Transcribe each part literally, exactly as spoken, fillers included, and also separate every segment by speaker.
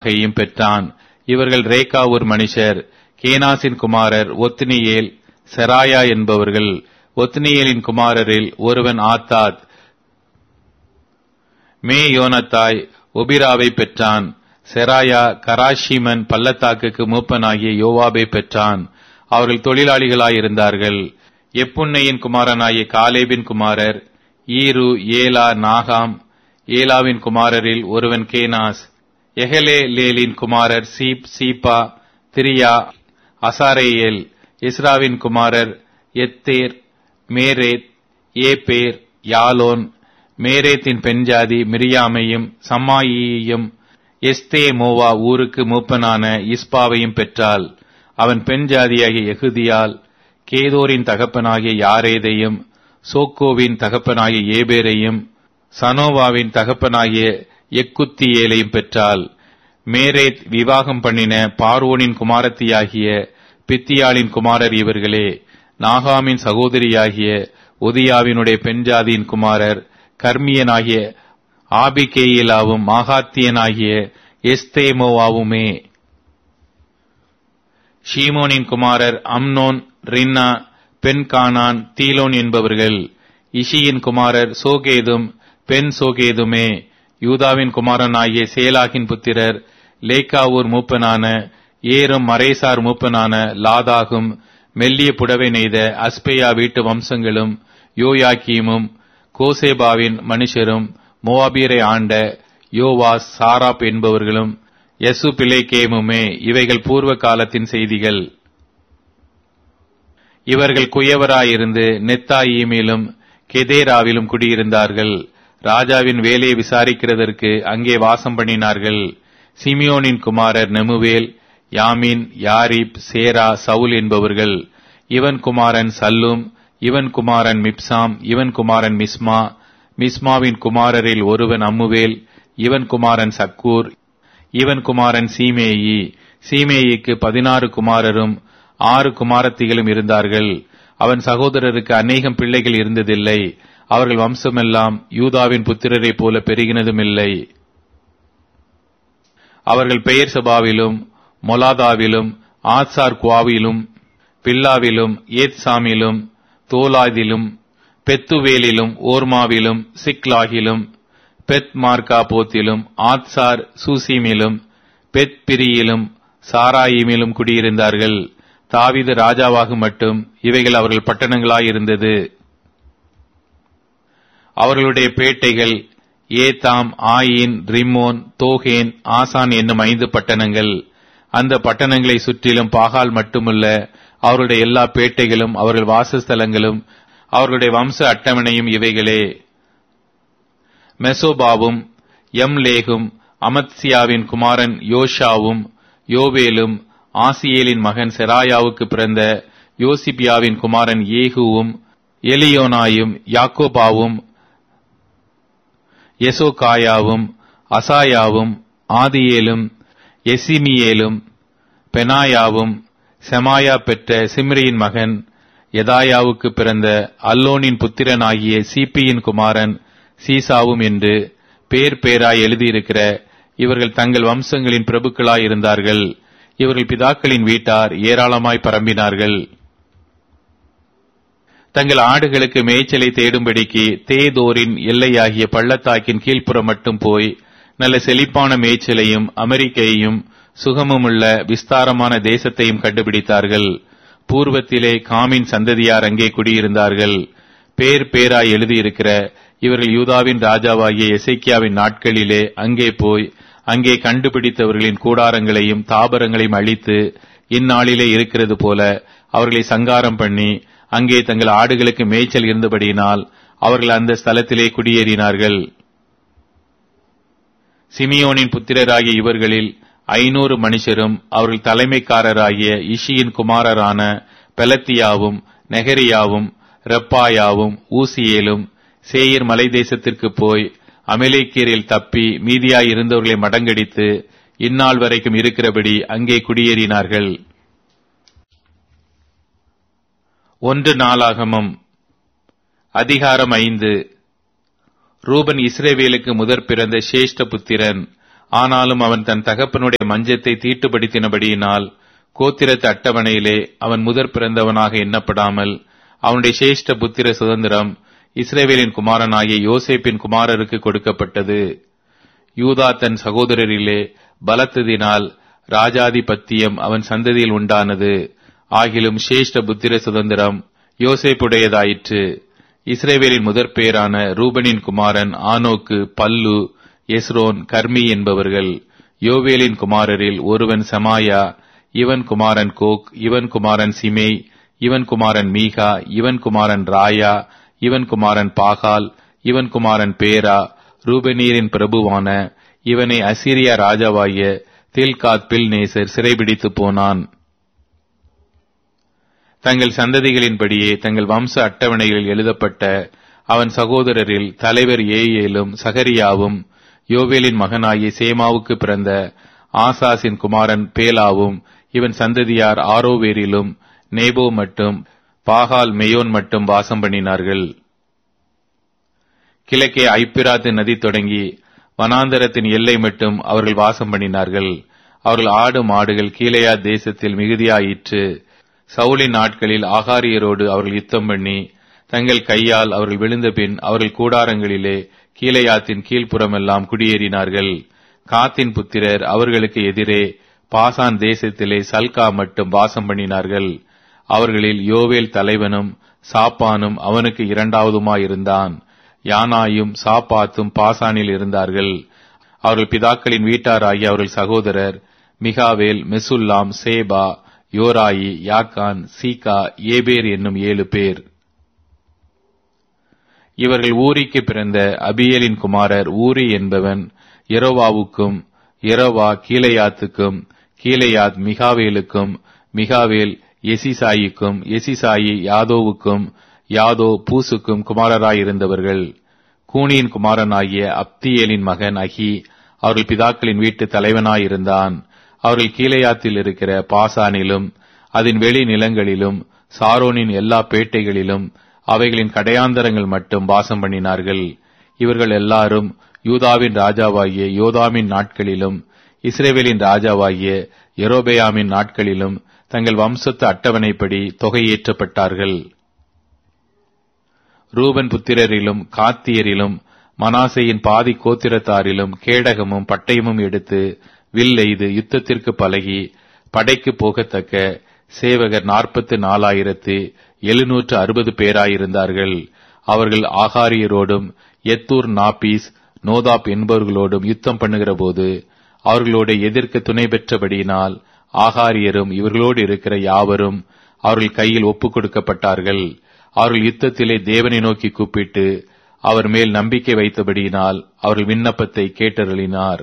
Speaker 1: மெராயோகையும் பெற்றான். இவர்கள் ரேகா ஊர் மனுஷர். கேனாசின் குமாரர் ஒத்னியேல், செராயா என்பவர்கள். ஒத்னியேலின் குமாரரில் ஒருவன் ஆத்தாத். மே யோனத்தாய் ஒபிராவை பெற்றான். செராயா கராஷிமன் பள்ளத்தாக்குக்கு மூப்பனாகிய யோவாபை பெற்றான். அவர்கள் தொழிலாளிகளாயிருந்தார்கள். எப்புன்னையின் குமாரனாகிய காலேபின் குமாரர் ஈரு, ஏலா, நாகாம். ஏலாவின் குமாரரில் ஒருவன் கேனாஸ். எஹலேலேலின் குமாரர் சீப், சீப்பா, திரியா, அசாரேயேல். இஸ்ராவின் குமாரர் எத்தேர், மேரேத், ஏபேர், யாலோன். மேரேத்தின் பெண்ஜாதி மிரியாமையும் சம்மாயியையும் எஸ்தேமோவா ஊருக்கு மூப்பனான இஸ்பாவையும் பெற்றாள். அவன் பெண்ஜாதியாகிய எகுதியால் கேதோரின் தகப்பனாகிய யாரேதையும், சோக்கோவின் தகப்பனாகிய ஏபேரையும், சனோவாவின் தகப்பனாகிய எக்குத்தியேலையும் பெற்றாள். மேரேத் விவாகம் பண்ணின பார்வோனின் குமாரத்தியாகிய பித்தியாளின் குமாரர் இவர்களே. நாகாமின் சகோதரியாகிய ஒதியாவினுடைய பெண்ஜாதியின் குமாரர் கர்மியனாகிய ஆபிகேயிலாவும் மாகாத்தியனாகிய எஸ்தேமோவாவுமே. ஷீமோனின் குமாரர் அம்னோன், ரின்னா, பெண்கானான், தீலோன் என்பவர்கள். இஷியின் குமாரர் சோகேதும் பெண் சோகேதுமே. யூதாவின் குமாரனாகிய சேலாகின் புத்திரர் லேக்காவூர் மூப்பனான ஏரும் மரேசார் மூப்பனான லாதாகும் மெல்லிய புடவை நெய்த அஸ்பேயா வீட்டு வம்சங்களும் யோயாக்கீமும் கோசேபாவின் மனுஷரும் மோவாபியரை ஆண்ட யோவாஸ், சாராப் என்பவர்களும் யசு பிலேகேமுமே. இவைகள் பூர்வ காலத்தின் செய்திகள். இவர்கள் குயவராயிருந்து நெத்தாயீமிலும் கெதேராவிலும் குடியிருந்தார்கள். ராஜாவின் வேலையை விசாரிக்கிறதற்கு அங்கே வாசம் பண்ணினார்கள். சிமியோனின் குமாரர் நெமுவேல், யாமின், யாரிப், சேரா, சவுல் என்பவர்கள். இவன் குமாரன் சல்லும், இவன் குமாரன் மிப்சாம், இவன் குமாரன் மிஸ்மா. மிஸ்மாவின் குமாரரில் ஒருவன் அம்முவேல், இவன் குமாரன் சக்கூர், இவன் குமாரன் சீமேயி. சீமேயிக்கு பதினாறு குமாரரும் ஆறு குமாரத்திகளும் இருந்தார்கள். அவன் சகோதரருக்கு அநேகம் பிள்ளைகள் இருந்ததில்லை. அவர்கள் வம்சமெல்லாம் யூதாவின் புத்திரரை போல பெருகினதும் இல்லை. அவர்கள் பெயர் சபாவிலும் மொலாதாவிலும் ஆத்சார் குவாவிலும் பில்லாவிலும் ஏத்சாமிலும் தோலாதிலும் பெத்துவேலிலும் ஓர்மாவிலும் சிக்லாகிலும் பெத் மார்க்கா போத்திலும் ஆத்சார் சூசிமிலும் பெத் பிரியிலும் சாராயிமிலும் குடியிருந்தார்கள். தாவீது ராஜாவாகும் மட்டும் இவைகள் அவர்கள் பட்டணங்களாயிருந்தது. அவர்களுடைய பேட்டைகள் ஏதாம், ஆயின், ரிம்மோன், தோகேன், ஆசான் என்னும் ஐந்து பட்டணங்கள். அந்த பட்டணங்களை சுற்றிலும் பாகால் மட்டுமல்ல, அவருடைய எல்லா பேட்டைகளும் அவர்கள் வாசஸ்தலங்களும் அவர்களுடைய வம்ச அட்டவணையும் இவைகளே. மெசோபாவும் எம்லேகும் அமத்சியாவின் குமாரன் யோஷாவும் யோவேலும் ஆசியேலின் மகன் செராயாவுக்கு பிறந்த யோசிபியாவின் குமாரன் ஏகுவும் எலியோனாயும் யாக்கோபாவும் எசோகாயாவும் அசாயாவும் ஆதியேலும் எசிமியேலும் பெனாயாவும் செமாயா பெற்ற சிம்ரியின் மகன் எதாயாவுக்கு பிறந்த அல்லோனின் புத்திரனாகிய சீப்பியின் குமாரன் சீசாவும் என்று பேர் பேராய் எழுதியிருக்கிற இவர்கள் தங்கள் வம்சங்களின் பிரபுக்களாய் இருந்தார்கள். இவர்கள் பிதாக்களின் வீட்டார் ஏராளமாய் பரம்பினார்கள். தங்கள் ஆடுகளுக்கு மேய்ச்சலை தேடும்படிக்கு தேதோரின் எல்லையாகிய பள்ளத்தாக்கின் கீழ்ப்புறம் மட்டும் போய் நல்ல செழிப்பான மேய்ச்சலையும் அமெரிக்கையும் சுகமுமுள்ள விஸ்தாரமான தேசத்தையும் கண்டுபிடித்தார்கள். பூர்வத்திலே காமின் சந்ததியார் அங்கே குடியிருந்தார்கள். பேர் பேராய் எழுதியிருக்கிற இவர்கள் யூதாவின் ராஜாவாகிய எசேக்கியாவின் நாட்களிலே அங்கே போய் அங்கே கண்டுபிடித்தவர்களின் கூடாரங்களையும் தாபரங்களையும் அழித்து இந்நாளிலே இருக்கிறது போல அவர்களை சங்காரம் பண்ணி அங்கே தங்கள் ஆடுகளுக்கு மேய்ச்சல் இருந்தபடியினால் அவர்கள் அந்த ஸ்தலத்திலே குடியேறினார்கள். சிமியோனின் புத்திரராகிய இவர்களில் ஐநூறு மனுஷரும் அவர்கள் தலைமைக்காரராகிய இஷியின் குமாரரான பெலத்தியாவும் நெகரியாவும் ரெப்பாயாவும் ஊசியேலும் சேயீர் மலை தேசத்திற்கு போய் அமலேக்கியரில் தப்பி மீதியாய் இருந்தவர்களை மடங்கடித்து இந்நாள் வரைக்கும் இருக்கிறபடி அங்கே குடியேறினார்கள். ஒன்று நாளாகமம் அதிகாரம் ஐந்து. ரூபன் இஸ்ரவேலுக்கு முதற் பிறந்த சேஷ்ட புத்திரன். ஆனாலும் அவன் தன் தகப்பனுடைய மஞ்சத்தை தீட்டுப்படுத்தினபடியினால் கோத்திரத்து அட்டவணையிலே அவன் முதற் பிறந்தவனாக எண்ணப்படாமல் அவனுடைய சேஷ்ட புத்திர சுதந்திரம் இஸ்ரவேலின் குமாரனாகிய யோசேப்பின் குமாரருக்கு கொடுக்கப்பட்டது. யூதா தன் சகோதரரிலே பலத்ததினால் ராஜாதிபத்தியம் அவன் சந்ததியில் உண்டானது. ஆகிலும் சேஷ்ட புத்திர சுதந்திரம் யோசேப்புடையதாயிற்று. இஸ்ரவேலின் முதற் பேரான ரூபனின் குமாரன் ஆனோக்கு, பல்லு, எஸ்ரோன், கர்மி என்பவர்கள். யோவேலின் குமாரரில் ஒருவன் சமாயா, இவன் குமாரன் கோக், இவன் குமாரன் சிமே, இவன் குமாரன் மீகா, இவன் குமாரன் ராயா, இவன் குமாரன் பாகால், இவன் குமாரன் பேரா. ரூபனீரின் பிரபுவான இவனை அசீரியா ராஜாவாகிய தில்காத் பில்நேசர் சிறைபிடித்து போனான். தங்கள் சந்ததிகளின்படியே தங்கள் வம்ச அட்டவணைகளில் எழுதப்பட்ட அவன் சகோதரரில் தலைவர் ஏயேலும் சகரியாவும், யோவேலின் மகனாகிய சேமாவுக்கு பிறந்த ஆசாசின் குமாரன் பேலாவும், இவன் சந்ததியார் ஆரோவேரிலும் நேபோ மட்டும் பாகால் மெயோன் மட்டும் வாசம் பண்ணினார்கள். கிழக்கே ஐப்பிராத்து நதி தொடங்கி வனாந்தரத்தின் எல்லை மட்டும் அவர்கள் வாசம் பண்ணினார்கள். அவர்கள் ஆடு மாடுகள் கீலேயா தேசத்தில் மிகுதியாயிற்று. சவுலின் நாட்களில் ஆகாரியரோடு அவர்கள் யுத்தம் பண்ணி தங்கள் கையால் அவர்கள் விழுந்த பின் அவர்கள் கூடாரங்களிலே கீலேயாத்தின் கீழ்ப்புறமெல்லாம் குடியேறினார்கள். காத்தின் புத்திரர் அவர்களுக்கு எதிரே பாசான் தேசத்திலே சல்கா மட்டும் வாசம் பண்ணினார்கள். அவர்களில் யோவேல் தலைவனும் சாப்பானும் அவனுக்கு இரண்டாவதுமாயிருந்தான். யானாயும் சாப்பாத்தும் பாசானில் இருந்தார்கள். அவர்கள் பிதாக்களின் வீட்டாராகிய அவர்கள் சகோதரர் மிகாவேல், மெசுல்லாம், சேபா, யோராயி, யாக்கான், சீகா, ஏபேர் என்னும் ஏழு பேர். இவர்கள் ஊரிக்கு பிறந்த அபியேலின் குமாரர். ஊரி என்பவன் எரோவாவுக்கும், எரோவா கீலேயாத்துக்கும், கீலேயாத் மிகாவேலுக்கும், மிகாவேல் எசிசாயிக்கும், எசிசாயி யாதோவுக்கும், யாதோ பூசுக்கும் குமாரராயிருந்தவர்கள். கூனியின் குமாரனாகிய அப்தியேலின் மகன் அகி அவர்கள் பிதாக்களின் வீட்டு தலைவனாயிருந்தான். அவர்கள் கீலேயாத்தில் இருக்கிற பாசானிலும் அதன் வெளி நிலங்களிலும் சாரோனின் எல்லா பேட்டைகளிலும் அவைகளின் கடையாந்தரங்கள் மட்டும் வாசம் பண்ணினார்கள். இவர்கள் எல்லாரும் யூதாவின் ராஜாவாகிய யோதாமின் நாட்களிலும் இஸ்ரவேலின் ராஜாவாகிய யெரொபெயாமின் நாட்களிலும் தங்கள் வம்சத்து அட்டவணைப்படி தொகையேற்றப்பட்டார்கள். ரூபன் புத்திரரிலும் காத்தியரிலும் மனாசேயின் பாதி கோத்திரத்தாரிலும் கேடகமும் பட்டயமும் எடுத்து வில் எய்து யுத்தத்திற்கு பழகி படைக்கு போகத்தக்க சேவகர் நாற்பத்து நாலாயிரத்து எழுநூற்று அறுபது பேராயிருந்தார்கள். அவர்கள் ஆகாரியரோடும் எத்தூர், நாபீஸ், நோதாப் என்பவர்களோடும் யுத்தம் பண்ணுகிற போது அவர்களோட எதிர்க்க துணை பெற்றபடியினால் ஆகாரியரும் இவர்களோடு இருக்கிற யாவரும் அவர்கள் கையில் ஒப்புக் கொடுக்கப்பட்டார்கள். அவர்கள் யுத்தத்திலே தேவனை நோக்கி கூப்பிட்டு அவர் மேல் நம்பிக்கை வைத்தபடியினால் அவர்கள் விண்ணப்பத்தை கேட்டருளினார்.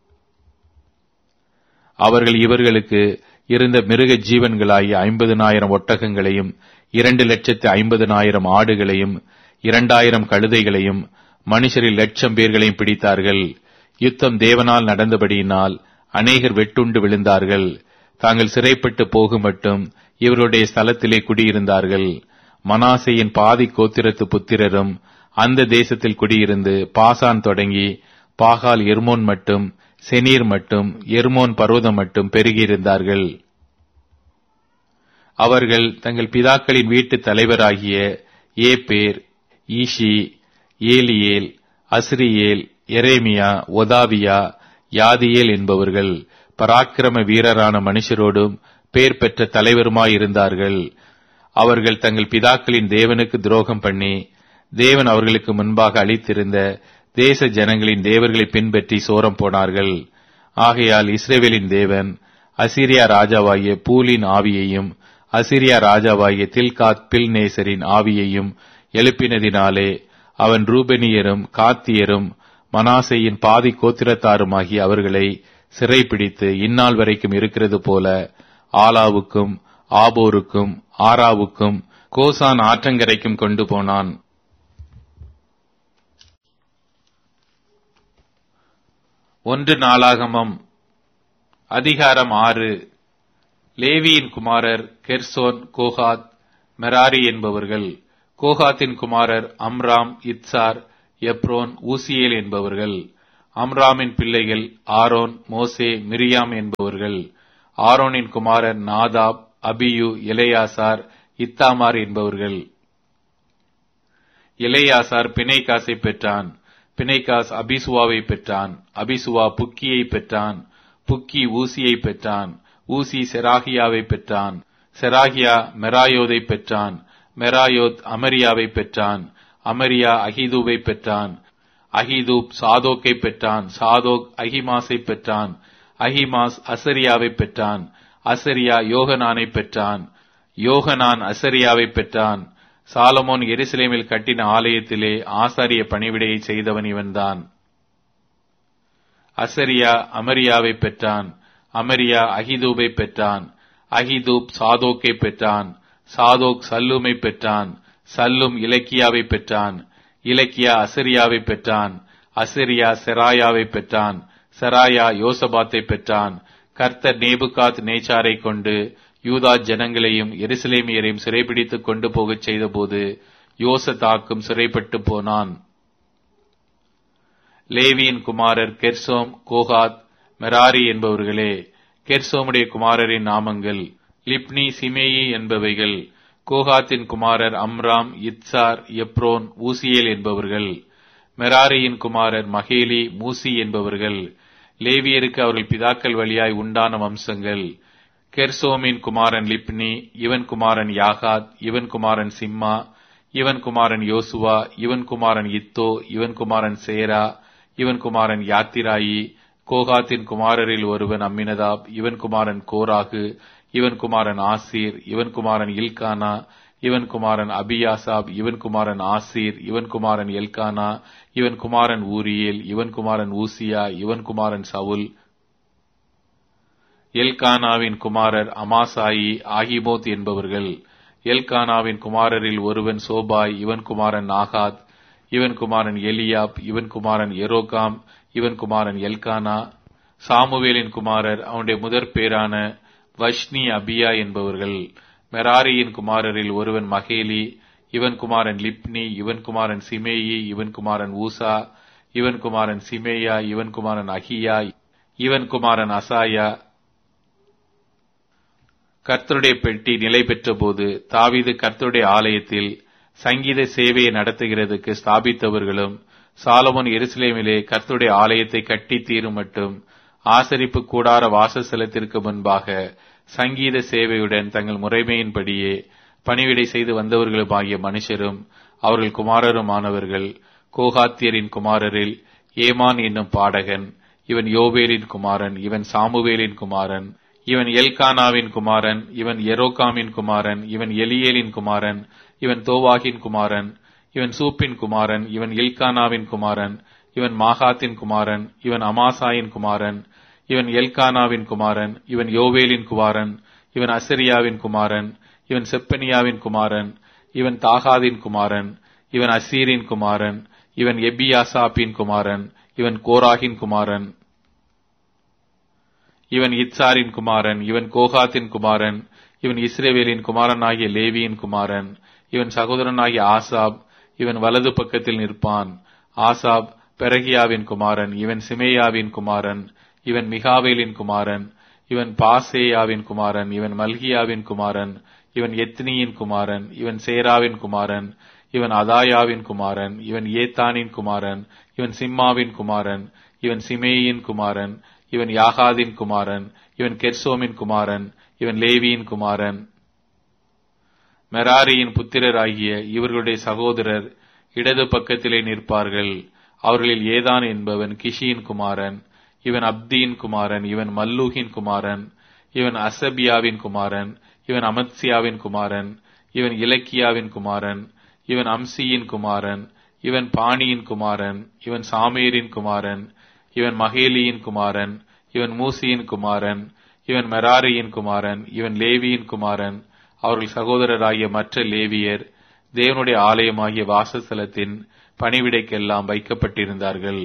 Speaker 1: அவர்கள் இவர்களுக்கு இருந்த மிருக ஜீவன்களாகிய ஐம்பதனாயிரம் ஒட்டகங்களையும் இரண்டு லட்சத்து ஐம்பதனாயிரம் ஆடுகளையும் இரண்டாயிரம் கழுதைகளையும் மனுஷரில் லட்சம் பேர்களையும் பிடித்தார்கள். யுத்தம் தேவனால் நடந்தபடியினால் அநேகர் வெட்டுண்டு விழுந்தார்கள். தாங்கள் சிறைப்பட்டு போகும் மட்டும் இவருடைய ஸ்தலத்திலே குடியிருந்தார்கள். மனாசேயின் பாதி கோத்திரத்து புத்திரரும் அந்த தேசத்தில் குடியிருந்து பாசான் தொடங்கி பாகால் எர்மோன் மட்டும் செனீர் மட்டும் எர்மோன் பர்வதம் மட்டும் பெருகியிருந்தார்கள். அவர்கள் தங்கள் பிதாக்களின் வீட்டு தலைவராகிய ஏபேர், ஈஷி, ஏலியேல், அஸ்ரியேல், எரேமியா, ஒதாவியா, யாதியேல் என்பவர்கள் பராக்கிரம வீரரான மனுஷரோடும் பேர் பெற்ற தலைவருமாயிருந்தார்கள். அவர்கள் தங்கள் பிதாக்களின் தேவனுக்கு துரோகம் பண்ணி தேவன் அவர்களுக்கு முன்பாக அளித்திருந்த தேச ஜனங்களின் தேவர்களை பின்பற்றி சோரம் போனார்கள். ஆகையால் இஸ்ரவேலின் தேவன் அசீரியா ராஜாவாகிய பூலின் ஆவியையும் அசீரியா ராஜாவாகிய தில்காத் பில்நேசரின் ஆவியையும் எழுப்பினதினாலே அவன் ரூபெனியரும் காத்தியரும் மனாசேயின் பாதி கோத்திரத்தாருமாகிய அவர்களை சிறைப்பிடித்து இந்நாள் வரைக்கும் இருக்கிறது போல ஆலாவுக்கும் ஆபோருக்கும் ஆராவுக்கும் கோசான் ஆற்றங்கரைக்கும் கொண்டு போனான். ஒன்று நாளாகமம் அதிகாரம் ஆறு. லேவியின் குமாரர் கெர்சோன், கோகாத், மெராரி என்பவர்கள். கோகாத்தின் குமாரர் அம்ராம், இத்சார், எப்ரோன், ஊசியேல் என்பவர்கள். அம்ராமின் பிள்ளைகள் ஆரோன், மோசே, மிரியாம் என்பவர்கள். ஆரோனின் குமாரர் நாதாப், அபியூ, எலெயாசார், இத்தாமார் என்பவர்கள். எலெயாசார் பிணைகாசை பெற்றான். பிணைகாஸ் அபிசுவாவை பெற்றான். அபிசுவா புக்கியை பெற்றான். புக்கி ஊசியை பெற்றான். ஊசி செராகியாவை பெற்றான். செராகியா மெராயோதை பெற்றான். மெராயோத் அமரியாவை பெற்றான். அமரியா அகிதூபை பெற்றான். அகிதூப் சாதோக்கை பெற்றான். சாதோக் அகிமாஸை பெற்றான். அகிமாஸ் அசரியாவை பெற்றான். அசரியா யோகனானை பெற்றான். யோகனான் அசரியாவை பெற்றான். சாலமோன் எருசலேமில் கட்டின ஆலயத்திலே ஆசாரிய பணிவிடையை செய்தவன் இவன்தான். அசரியா அமரியாவை பெற்றான். அமரியா அகிதூபை பெற்றான். அகிதூப் சாதோக்கை பெற்றான். சாதோக் சல்லூமை பெற்றான். சல்லும் இலக்கியாவை பெற்றான். இலக்கியா அசரியாவை பெற்றான். அசரியா செராயாவை பெற்றான். செராயா யோசபாத்தை பெற்றான். கர்த்தர் நேபுகாத் நேச்சாரை கொண்டு யூதா ஜனங்களையும் எருசலேமியரையும் சிறைபிடித்துக் கொண்டு போகச் செய்தபோது யோசதாக்கும் சிறைப்பட்டு போனான். லேவியின் குமாரர் கெர்சோம், கோகாத், மெராரி என்பவர்களே. கெர்சோமுடைய குமாரரின் நாமங்கள் லிப்னி, சிமேயி என்பவைகள். கோகாத்தின் குமாரர் அம்ராம், இத்சார், எப்ரோன், ஊசியேல் என்பவர்கள். மெராரியின் குமாரர் மகேலி, மூசி என்பவர்கள். லேவியருக்கு அவர்கள் பிதாக்கள் வழியாய் உண்டான வம்சங்கள். கெர்சோமின் குமாரன் லிப்னி, இவன் குமாரன் யாகாத், இவன் குமாரன் சிம்மா, இவன் குமாரன் யோசுவா, இவன் குமாரன் இத்தோ, இவன் குமாரன் சேரா, இவன் குமாரன் யாத்திராயி. கோகாத்தின் குமாரரில் ஒருவன் அம்மினதாப், இவன் குமாரன் கோராகு, இவன் குமாரன் ஆசீர், இவன் குமாரன் இல்கானா, இவன் குமாரன் அபியாசாப், இவன் குமாரன் ஆசீர், இவன் குமாரன் எல்கானா, இவன் குமாரன் ஊரியேல், இவன் குமாரன் ஊசியா, இவன் குமாரன் சவுல். எல்கானாவின் குமாரர் அமாசாயி, ஆகிமோத் என்பவர்கள். எல்கானாவின் குமாரரில் ஒருவன் சோபாய், இவன் குமாரன் நாகாத், இவன் குமாரன் எலியாப், இவன் குமாரன் எரோகாம், இவன் குமாரன் எல்கானா. சாமுவேலின் குமாரர் அவனுடைய முதற் பேரான வஷ்னி, அபியா என்பவர்கள். மெராரியின் குமாரரில் ஒருவன் மகேலி, இவன் குமாரன் லிப்னி, இவன் குமாரன் சிமேயி, இவன் குமாரன் ஊசா, இவன் குமாரன் சிமேயா, இவன் குமாரன் அகியா, இவன் குமாரன் அசாயா. கர்த்தருடைய பெட்டி நிலை பெற்ற போது தாவீது கர்த்தருடைய ஆலயத்தில் சங்கீத சேவையை நடத்துகிறதுக்கு ஸ்தாபித்தவர்களும், சாலமோன் எருசலேமிலே கர்த்தருடைய ஆலயத்தை கட்டி தீரும் மட்டும் ஆசரிப்பு கூடார வாசஸ்தலத்திற்கு முன்பாக சங்கீத சேவையுடன் தங்கள் முறைமையின்படியே பணிவிடை செய்து வந்தவர்களுமாகிய மனுஷரும் அவர்கள் குமாரருமானவர்கள். கோகாத்தியரின் குமாரரில் ஏமான் என்னும் பாடகன், இவன் யோவேலின் குமாரன், இவன் சாமுவேலின் குமாரன், இவன் எல்கானாவின் குமாரன், இவன் எரோகாமின் குமாரன், இவன் எலியேலின் குமாரன், இவன் தோவாகின் குமாரன், இவன் சூப்பின் குமாரன், இவன் இல்கானாவின் குமாரன், இவன் மாகாத்தின் குமாரன், இவன் அமாசாயின் குமாரன், இவன் எல்கானாவின் குமாரன், இவன் யோவேலின் குமாரன், இவன் அசரியாவின் குமாரன், இவன் செப்பனியாவின் குமாரன், இவன் தாகாதின் குமாரன், இவன் அசீரின் குமாரன், இவன் எபியாசாப்பின் குமாரன், இவன் கோராகின் குமாரன், இவன் இத்சாரின் குமாரன், இவன் கோகாத்தின் குமாரன், இவன் இஸ்ரவேலின் குமாரனாகிய லேவியின் குமாரன், இவன் சகோதரனாகிய ஆசாப், இவன் வலது பக்கத்தில் நிற்பான். ஆசாப் பெரகியாவின் குமாரன், இவன் சிமேயாவின் குமாரன், இவன் மிகாவேலின் குமாரன், இவன் பாசேயாவின் குமாரன், இவன் மல்கியாவின் குமாரன், இவன் எத்னியின் குமாரன், இவன் சேராவின் குமாரன், இவன் அதாயாவின் குமாரன், இவன் ஏத்தானின் குமாரன், இவன் சிம்மாவின் குமாரன், இவன் சிமேயின் குமாரன், இவன் யாகாதின் குமாரன், இவன் கெர்சோமின் குமாரன், இவன் லேவியின் குமாரன். மெராரியின் புத்திரராகிய இவர்களுடைய சகோதரர் இடது பக்கத்திலே நிற்பார்கள். அவர்களில் ஏதான் என்பவன் கிஷியின் குமாரன், இவன் அப்தியின் குமாரன், இவன் மல்லூகின் குமாரன், இவன் அசபியாவின் குமாரன், இவன் அமத்சியாவின் குமாரன், இவன் இலக்கியாவின் குமாரன், இவன் அம்சியின் குமாரன், இவன் பாணியின் குமாரன், இவன் சாமேரின் குமாரன், இவன் மகேலியின் குமாரன், இவன் மூசியின் குமாரன், இவன் மெராரியின் குமாரன், இவன் லேவியின் குமாரன். அவர்கள் சகோதரராகிய மற்ற லேவியர் தேவனுடைய ஆலயமாகிய வாசஸ்தலத்தின் பணிவிடைக்கெல்லாம் வைக்கப்பட்டிருந்தார்கள்.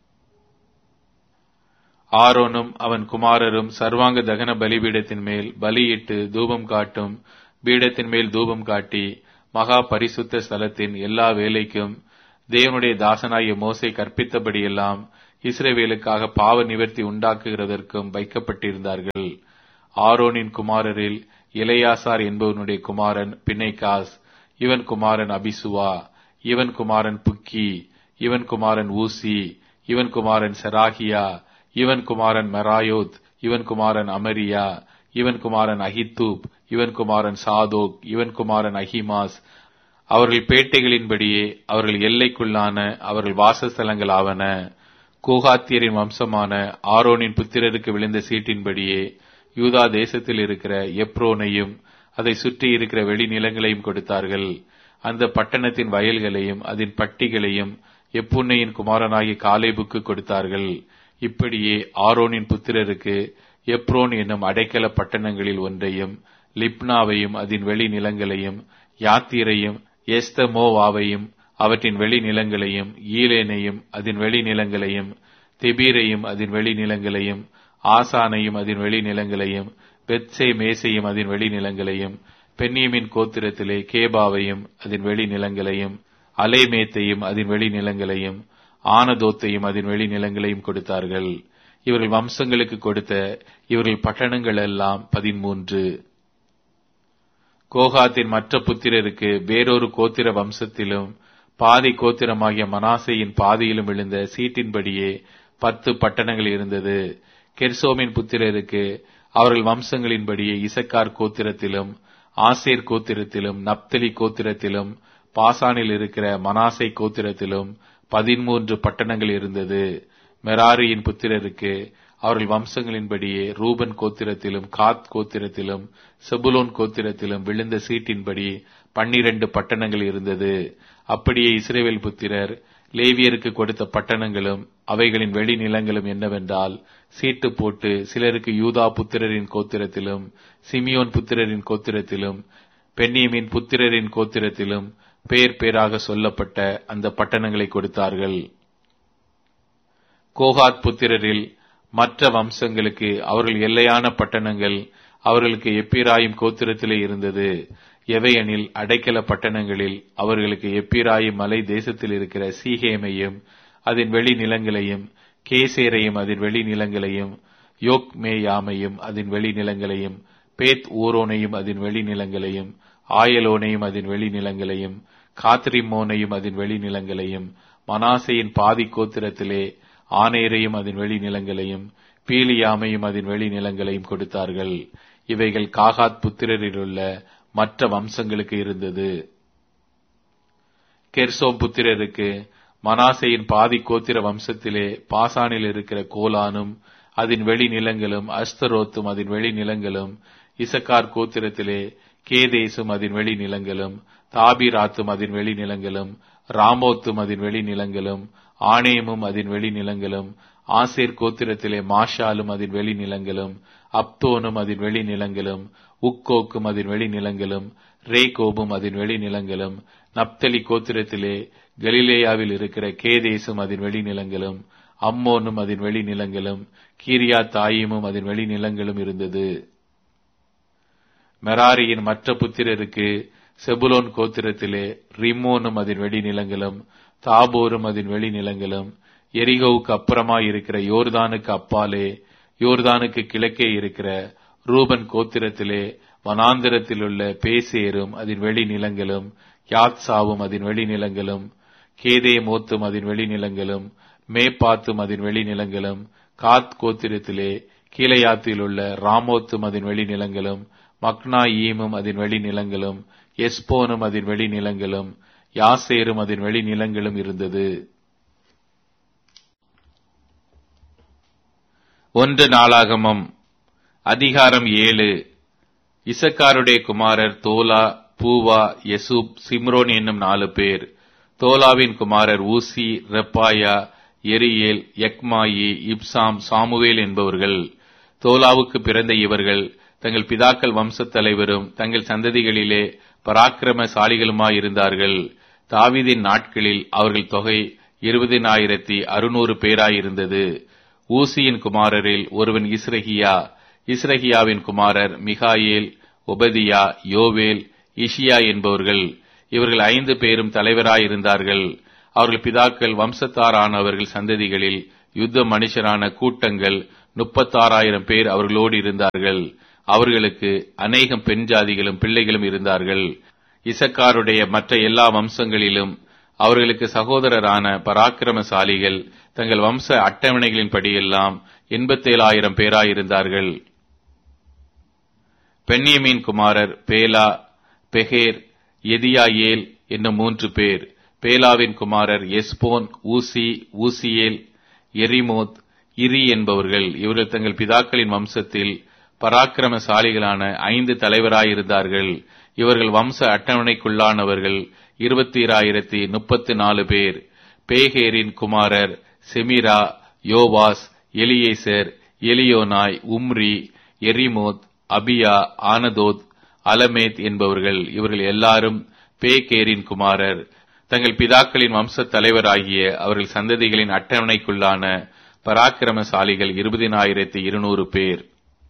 Speaker 1: ஆரோனும் அவன் குமாரரும் சர்வாங்க தகன பலிபீடத்தின் மேல் பலியிட்டு தூபம் காட்டும் பீடத்தின் மேல் தூபம் காட்டி மகா பரிசுத்த ஸ்தலத்தின் எல்லா வேலைக்கும் தேவனுடைய தாசனாகிய மோசே கற்பித்தபடியெல்லாம் இஸ்ரவேலுக்காக பாவ நிவர்த்தி உண்டாக்குகிறதற்கும் வைக்கப்பட்டிருந்தார்கள். ஆரோனின் குமாரரில் எலெயாசார் என்பவனுடைய குமாரன் பிணைகாஸ், இவன் குமாரன் அபிசுவா, இவன் குமாரன் புக்கி, இவன் குமாரன் ஊசி, இவன் குமாரன் செராகியா, இவன் குமாரன் மெராயோத், இவன் குமாரன் அமரியா, இவன் குமாரன் அகித்தூப், இவன் குமாரன் சாதோக், இவன் குமாரன் அஹிமாஸ். அவர்கள் பேட்டைகளின்படியே அவர்கள் எல்லைக்குள்ளான அவர்கள் வாசஸ்தலங்கள் ஆவன. கோகாத்தியரின் வம்சமான ஆரோனின் புத்திரருக்கு விழுந்த சீட்டின்படியே யூதா தேசத்தில் இருக்கிற எப்ரோனையும் அதை சுற்றி இருக்கிற வெளிநிலங்களையும் கொடுத்தார்கள். அந்த பட்டணத்தின் வயல்களையும் அதன் பட்டிகளையும் எப்புன்னையின் குமாரனாகிய காலேபுக்கு கொடுத்தார்கள். இப்படியே ஆரோனின் புத்திரருக்கு எப்ரோன் என்னும் அடைக்கல பட்டணங்களில் ஒன்றையும், லிப்னாவையும் அதன் வெளி நிலங்களையும், யாத்தீரையும் எஸ்தமோவாவையும் அவற்றின் வெளி நிலங்களையும், ஈலேனையும் அதன் வெளி நிலங்களையும், தெபீரையும் அதன் வெளி நிலங்களையும், ஆசானையும் அதன் வெளி நிலங்களையும், பெத்சே மேசையும் அதன் வெளி நிலங்களையும், பென்யமின் கோத்திரத்திலே கேபாவையும் அதன் வெளி நிலங்களையும், அலைமேத்தையும் அதன் வெளி நிலங்களையும், ஆனதோத்தையும் அதன் வெளி நிலங்களையும் கொடுத்தார்கள். இவர்கள் வம்சங்களுக்கு கொடுத்த இவர்கள் பட்டணங்கள் எல்லாம் பதிமூன்று. கோகாத்தின் மற்ற புத்திரருக்கு வேறொரு கோத்திர வம்சத்திலும் பாதி கோத்திரமாகிய மனாசையின் பாதியிலும் விழுந்த சீட்டின்படியே பத்து பட்டணங்கள் இருந்தது. கெர்சோமின் புத்திரருக்கு அவர்கள் வம்சங்களின்படியே இசக்கார் கோத்திரத்திலும், ஆசேர் கோத்திரத்திலும், நப்தலி கோத்திரத்திலும், பாசானில் இருக்கிற மனாசை கோத்திரத்திலும் பதிமூன்று பட்டணங்கள் இருந்தது. மெராரியின் புத்திரருக்கு அவர்கள் வம்சங்களின்படியே ரூபன் கோத்திரத்திலும், காத் கோத்திரத்திலும், செபுலோன் கோத்திரத்திலும் விழுந்த சீட்டின்படி பன்னிரண்டு பட்டணங்கள் இருந்தது. அப்படியே இஸ்ரவேல் புத்திரர் லேவியருக்கு கொடுத்த பட்டணங்களும் அவைகளின் வெளி நிலங்களும் என்னவென்றால், சீட்டு போட்டு சிலருக்கு யூதா புத்திரரின் கோத்திரத்திலும், சிமியோன் புத்திரரின் கோத்திரத்திலும், பென்யமின் புத்திரரின் கோத்திரத்திலும் பேர் பேராக சொல்லப்பட்ட அந்த பட்டணங்களை கொடுத்தார்கள். கோகாத் புத்திரரில் மற்ற வம்சங்களுக்கு அவர்கள் எல்லையான பட்டணங்கள் அவர்களுக்கு எப்பிராயிம் கோத்திரத்திலே இருந்தது. எவையெனில் அடைக்கல பட்டணங்களில் அவர்களுக்கு எப்பிராயிம் மலை தேசத்தில் இருக்கிற சீகேமையும் அதன் வெளி நிலங்களையும், கேசேரையும் அதன் வெளி நிலங்களையும், யோக்மேயாமையும் அதன் வெளி நிலங்களையும், பேத் ஊரோனையும் அதன் வெளி நிலங்களையும், ஆயலோனையும் அதன் வெளி நிலங்களையும், காத்ரிமோனையும் அதன் வெளி நிலங்களையும், மனாசையின் பாதி கோத்திரத்திலே ஆனேரையும் அதன் வெளி நிலங்களையும், பீலியாமையும் அதன் வெளி நிலங்களையும் கொடுத்தார்கள். இவைகள் காகாத் புத்திரரிலுள்ள மற்ற வம்சங்களுக்கு இருந்தது. கெர்சோம் புத்திரருக்கு மனாசையின் பாதி கோத்திர வம்சத்திலே பாசானில் இருக்கிற கோலானும் அதன் வெளி நிலங்களும், அஸ்தரோத்தும் அதன் வெளி நிலங்களும், இசக்கார் கோத்திரத்திலே கேதேசும் அதன் வெளி நிலங்களும், தாபிராத்தும் அதன் வெளி நிலங்களும், ராமோத்தும் அதன் வெளி நிலங்களும், ஆனேமும் அதன் வெளி நிலங்களும், ஆசேர் கோத்திரத்திலே மாஷாலும் அதன் வெளி நிலங்களும், அப்தோனும் அதன் வெளி நிலங்களும், உக்கோக்கும் அதன் வெளி நிலங்களும், ரேகோபும் அதன் வெளி நிலங்களும், நப்தலி கோத்திரத்திலே கலிலேயாவில் இருக்கிற கேதேசும் அதன் வெளி நிலங்களும், அம்மோனும் அதன் வெளி நிலங்களும், கீரியா தாயிமும் அதன் வெளி நிலங்களும் இருந்தது. மெராரியின் மற்ற புத்திரருக்கு செபுலோன் கோத்திரத்திலே ரிம்மோனும் அதன் வெளி நிலங்களும், தாபோரும் அதன் வெளி நிலங்களும், எரிகோவுக்கு அப்புறமாய் இருக்கிற யோர்தானுக்கு அப்பாலே யோர்தானுக்கு கிழக்கே இருக்கிற ரூபன் கோத்திரத்திலே வனாந்திரத்திலுள்ள பேசேரும் அதன் வெளி நிலங்களும், யாத்சாவும் அதன் வெளி நிலங்களும், கேதேமோத்தும் அதன் வெளி நிலங்களும், மேப்பாத்தும் அதன் வெளி நிலங்களும், காத் கோத்திரத்திலே கீலேயாத்திலுள்ள ராமோத்தும் அதன் வெளி நிலங்களும், மக்னாயீமும் அதன் வெளி நிலங்களும், எஸ்போனும் அதன் வெளி நிலங்களும், யாசேரும் அதன் வெளி நிலங்களும் இருந்தது. ஒன்று நாளாகமம் அதிகாரம் ஏழு. இசக்காருடைய குமாரர் தோலா, பூவா, யசூப், சிம்ரோன் என்னும் நாலு பேர். தோலாவின் குமாரர் ஊசி, ரெப்பாயா, எரியேல், யக்மாயி, இப்சாம், சாமுவேல் என்பவர்கள். தோலாவுக்கு பிறந்த இவர்கள் தங்கள் பிதாக்கள் வம்சத் தலைவரும் தங்கள் சந்ததிகளிலே பராக்கிரமசாலிகளுமாயிருந்தார்கள். தாவீதின் நாட்களில் அவர்கள் தொகை இருபதினாயிரத்தி அறுநூறு பேராயிருந்தது. ஊசியின் குமாரரில் ஒருவன் இஸ்ரகியா. இஸ்ரகியாவின் குமாரர் மிகாயேல், ஒபதியா, யோவேல், இஷியா என்பவர்கள். இவர்கள் ஐந்து பேரும் தலைவராயிருந்தார்கள். அவர்கள் பிதாக்கள் வம்சத்தாரானவர்கள் சந்ததிகளில் யுத்த மனுஷரான கூட்டங்கள் முப்பத்தாறாயிரம் பேர் அவர்களோடு இருந்தார்கள். அவர்களுக்கு அநேகம் பெண் ஜாதிகளும் பிள்ளைகளும் இருந்தார்கள். இசக்காருடைய மற்ற எல்லா வம்சங்களிலும் அவர்களுக்கு சகோதரரான பராக்கிரமசாலிகள் தங்கள் வம்ச அட்டவணைகளின் படியெல்லாம் எண்பத்தேழாயிரம் பேராயிருந்தார்கள். பென்யமீன் குமாரர் பேலா, பெகேர், எதியாயேல் என்னும் மூன்று பேர். பேலாவின் குமாரர் எஸ்போன், ஊசி, ஊசியேல், எரிமோத், இரி என்பவர்கள். இவர்கள் தங்கள் பிதாக்களின் வம்சத்தில் பராக்கிரமசாலிகளான ஐந்து தலைவராயிருந்தார்கள். இவர்கள் வம்ச அட்டவணைக்குள்ளானவர்கள் இருபத்தி முப்பத்தி நாலு பேர். பேகேரின் குமாரர் செமிரா, யோவாஸ், எலியேசர், எலியோனாய், உம்ரி, எரிமோத், அபியா, ஆனதோத், அலமேத் என்பவர்கள். இவர்கள் எல்லாரும் பேகேரின் குமாரர். தங்கள் பிதாக்களின் வம்ச தலைவராகிய அவர்கள் சந்ததிகளின் அட்டவணைக்குள்ளான பராக்கிரமசாலிகள் இருபதினாயிரத்தி இருநூறு பேர்.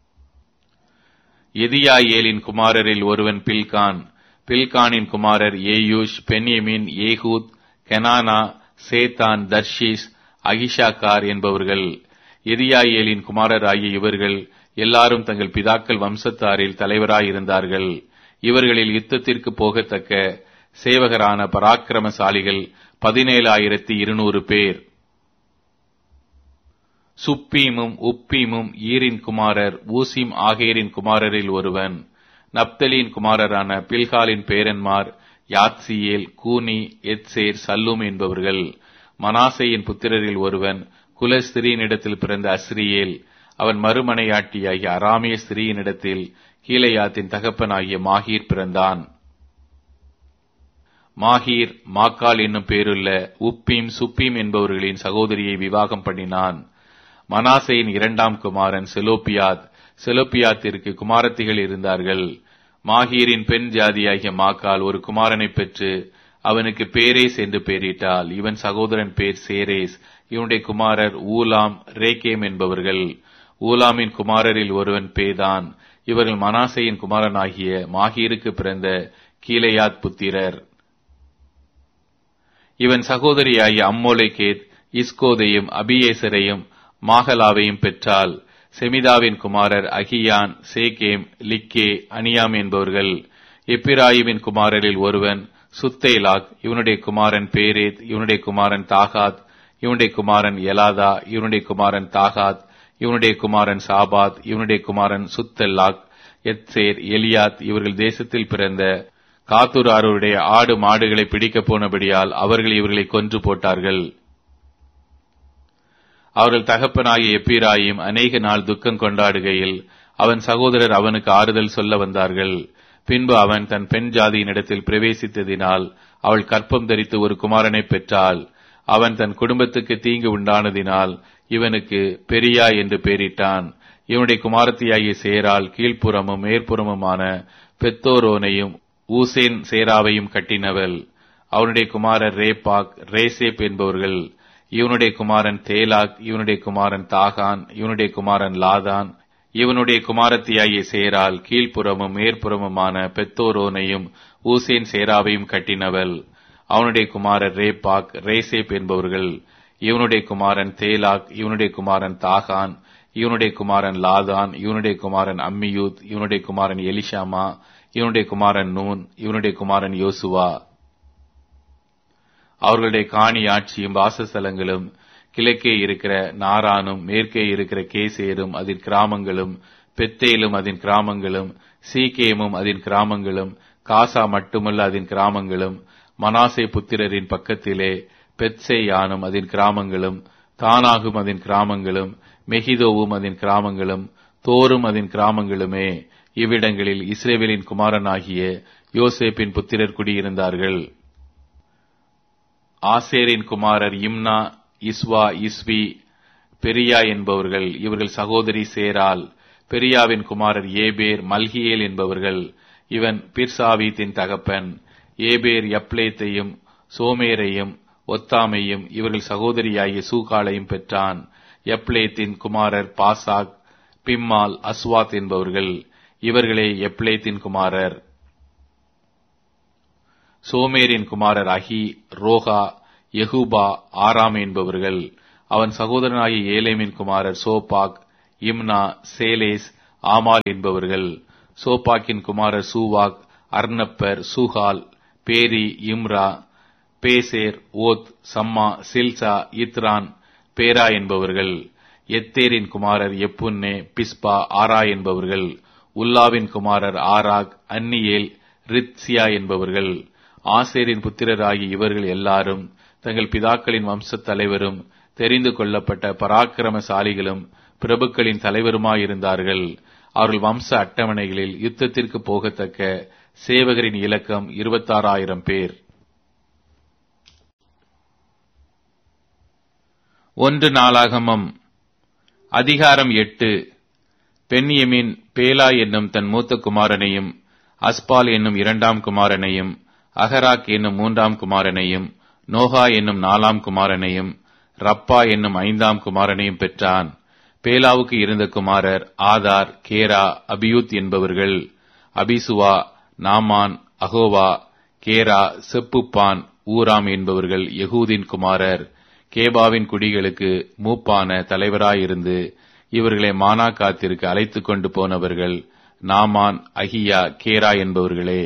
Speaker 1: எதியாயேலின் குமாரரில் ஒருவன் பில்கான். பில்கானின் குமாரர் ஏயூஷ், பென்யமீன், ஏகூத், கெனானா, சேத்தான், தர்ஷீஸ், அகிஷாக்கார் என்பவர்கள். எதியாயேலின் குமாரராகிய இவர்கள் எல்லாரும் தங்கள் பிதாக்கள் வம்சத்தாரில் தலைவராயிருந்தார்கள். இவர்களில் யுத்தத்திற்கு போகத்தக்க சேவகரான பராக்கிரமசாலிகள் பதினேழாயிரத்தி இருநூறு பேர். சுப்பீமும் உப்பீமும் ஈரின் குமாரர். ஊசிம் ஆகேரின் குமாரரில் ஒருவன். நப்தலியின் குமாரரான பில்காலின் பேரன்மார் யாத்சியேல், கூனி, எத்சேர், சல்லூம் என்பவர்கள். மனாசேயின் புத்திரரில் ஒருவன் குல ஸ்திரீனிடத்தில் பிறந்த அஸ்ரியேல். அவன் மறுமனையாட்டியாகிய அராமிய ஸ்திரீயினிடத்தில் கீலேயாத்தின் தகப்பனாகிய மாகீர் பிறந்தான். மாகீர் மாக்கால் என்னும் பேருள்ள உப்பீம் சுப்பீம் என்பவர்களின் சகோதரியை விவாகம் பண்ணினான். மனாசேயின் இரண்டாம் குமாரன் செலோப்பியாத். செலோப்பியாத்திற்கு குமாரத்திகள் இருந்தார்கள். மாகீரின் பெண் ஜாதியாகிய மாக்கால் ஒரு குமாரனை பெற்று அவனுக்கு பேரேஸ் என்று பெயரிட்டாள். இவன் சகோதரன் பேர் சேரேஸ். இவனுடைய குமாரர் ஊலாம், ரேகேம் என்பவர்கள். ஊலாமின் குமாரரில் ஒருவன் பேதான். இவர்கள் மனாசேயின் குமாரனாகிய மாகீருக்கு பிறந்த கீலேயாத் புத்திரர். இவன் சகோதரியாகிய அம்மோலேகேத் இஸ்கோதையும் அபியேசரையும் மாகலாவையும் பெற்றாள். செமிதாவின் குமாரர் அகியான், சேகேம், லிக்கே, அனியாம் என்பவர்கள். எப்பிராயிமின் குமாரரில் ஒருவன் சுத்தேலாக். இவனுடைய குமாரன் பேரேத். இவனுடைய குமாரன் தாகாத். இவனுடைய குமாரன் எலாதா. இவனுடைய குமாரன் தாகாத். இவனுடைய குமாரன் சாபாத். இவனுடைய குமாரன் சுத்தெல்லாக், எத்சேர், எலியாத். இவர்கள் தேசத்தில் பிறந்த காத்தூராருடைய ஆடு மாடுகளை பிடிக்கப் போனபடியால் அவர்கள் இவர்களை கொன்று போட்டார்கள். அவர்கள் தகப்பனாகிய எப்பிராயிம் அநேக நாள் துக்கம் கொண்டாடுகையில் அவன் சகோதரர் அவனுக்கு ஆறுதல் சொல்ல வந்தார்கள். பின்பு அவன் தன் பெண் ஜாதியினிடத்தில் பிரவேசித்ததினால் அவள் கற்பம் தரித்து ஒரு குமாரனை பெற்றாள். அவன் தன் குடும்பத்துக்கு தீங்கு உண்டானதினால் இவனுக்கு பெரியா என்று பெயரிட்டான். இவனுடைய குமாரத்தியாகிய சேரால் கீழ்ப்புறமும் மேற்புறமுமான பெத்தோரோனையும் ஊசேன் சேராவையும் கட்டினவள். அவனுடைய குமாரர் ரேபாக், ரேசேப் என்பவர்கள். இவனுடைய குமாரன் தேலாக். இவனுடைய குமாரன் தாகான். இவனுடைய குமாரன் லாதான். இவனுடைய குமாரத்தியாகிய சேரால் கீழ்ப்புறமும் மேற்புறமுமான பெத்தோரோனையும் ஊசேன் சேராவையும் கட்டினவள். அவனுடைய குமாரர் ரேபாக், ரேசேப் என்பவர்கள். இவனுடைய குமாரன் தேலாக். இவனுடைய குமாரன் தாகான். இவனுடைய குமாரன் லாதான். இவனுடைய குமாரன் அம்மியூத். இவனுடைய குமாரன் எலிஷாமா. இவனுடைய குமாரன் நூன். இவனுடைய குமாரன் யோசுவா. அவர்களுடைய காணி ஆட்சியும் வாசஸ்தலங்களும் கிழக்கே இருக்கிற நாரானும் மேற்கே இருக்கிற கேசேரும் அதன் கிராமங்களும் பெத்தேலும் அதன் கிராமங்களும் சீகேமும் அதன் கிராமங்களும் காசா மட்டுமல்ல அதன் கிராமங்களும் மனாசே புத்திரரின் பக்கத்திலே பெத்சேயானும் அதன் கிராமங்களும் தானாகும் அதன் கிராமங்களும் மெகிதோவும் அதன் கிராமங்களும் தோரும் அதன் கிராமங்களுமே. இவ்விடங்களில் இஸ்ரவேலின் குமாரனாகிய யோசேப்பின் புத்திரர் குடியிருந்தார்கள். ஆசேரின் குமாரர் இம்னா, இஸ்வா, இஸ்வி, பெரியா என்பவர்கள். இவர்கள் சகோதரி சேரால். பெரியாவின் குமாரர் ஏபேர், மல்கியேல் என்பவர்கள். இவன் பிர்சாவீத்தின் தகப்பன். ஏபேர் யப்லேத்தையும் சோமேரையும் ஒத்தாமையும் இவர்கள் சகோதரியாகிய சூகாலையும் பெற்றான். யப்லேத்தின் குமாரர் பாசாக், பிம்மால், அஸ்வாத் என்பவர்கள். இவர்களே யப்லேத்தின் குமாரர். சோமேரின் குமாரர் அகி, ரோகா, யெகூபா, ஆராம் என்பவர்கள். அவன் சகோதரனாகிய ஏலேமின் குமாரர் சோபாக், இம்னா, சேலேஸ், ஆமால் என்பவர்கள். சோபாக்கின் குமாரர் சூவாக், அர்னப்பர், சூஹால், பேரி, இம்ரா, பேசேர், ஓத், சம்மா, சில்சா, இத்ரான், பேரா என்பவர்கள். எத்தேரின் குமாரர் எப்புன்னே, பிஸ்பா, ஆரா என்பவர்கள். உல்லாவின் குமாரர் ஆராக், அன்னியேல், ரித்சியா என்பவர்கள். ஆசேரின் புத்திரராகிய இவர்கள் எல்லாரும் தங்கள் பிதாக்களின் வம்சத் தலைவரும் தெரிந்து கொள்ளப்பட்ட பராக்கிரமசாலிகளும் பிரபுக்களின் தலைவருமாயிருந்தார்கள். அவர்கள் வம்ச அட்டவணைகளில் யுத்தத்திற்கு போகத்தக்க சேவகரின் இலக்கம் இருபத்தாறாயிரம் பேர். ஒன்று நாளாகமம் அதிகாரம் எட்டு. பென்யமீன் பேலா என்னும் தன் மூத்த குமாரனையும், அஸ்பால் என்னும் இரண்டாம் குமாரனையும், அகராக் என்னும் மூன்றாம் குமாரனையும், நோகா என்னும் நாலாம் குமாரனையும், ரப்பா என்னும் ஐந்தாம் குமாரனையும் பெற்றான். பேலாவுக்கு இருந்த குமாரர் ஆதார், கேரா, அபியூத் என்பவர்கள். அபிசுவா, நாமான், அகோவா, கேரா, செப்புப்பான், ஊராம் என்பவர்கள் யெகூதின் குமாரர். கேபாவின் குடிகளுக்கு மூப்பான தலைவராயிருந்து இவர்களை மானாக்காத்திற்கு அழைத்துக் கொண்டு போனவர்கள் நாமான், அகியா, கேரா என்பவர்களே.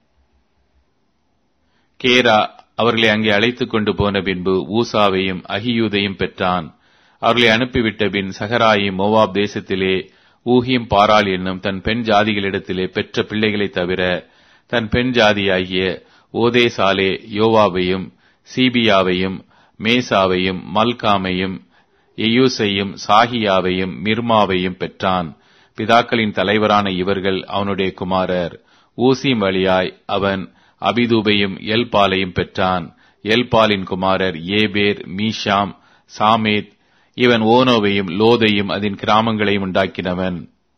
Speaker 1: கேரா அவர்களை அங்கே அழைத்துக் கொண்டு போன பின்பு ஊசாவையும் அகியூதையும் பெற்றான். அவர்களை அனுப்பிவிட்ட பின் சகராயி மோவாப் தேசத்திலே ஊகியும் பாராள் என்னும் தன் பெண் ஜாதிகளிடத்திலே பெற்ற பிள்ளைகளை தவிர தன் பெண் ஜாதியாகிய ஓதேசாலே யோவாவையும், சீபியாவையும், மேசாவையும், மல்காமையும், எயூசையும், சாகியாவையும், மிர்மாவையும் பெற்றான். பிதாக்களின் தலைவரான இவர்கள் அவனுடைய குமாரர். ஊசிம் வழியாய் அவன் அபிதூபையும் எல்பாலையும் பெற்றான். எல்பாலின் குமாரர் ஏபேர், மீஷாம், சாமேத். இவன் ஓனோவையும் லோதையும் அதன் கிராமங்களையும் உண்டாக்கினவன்.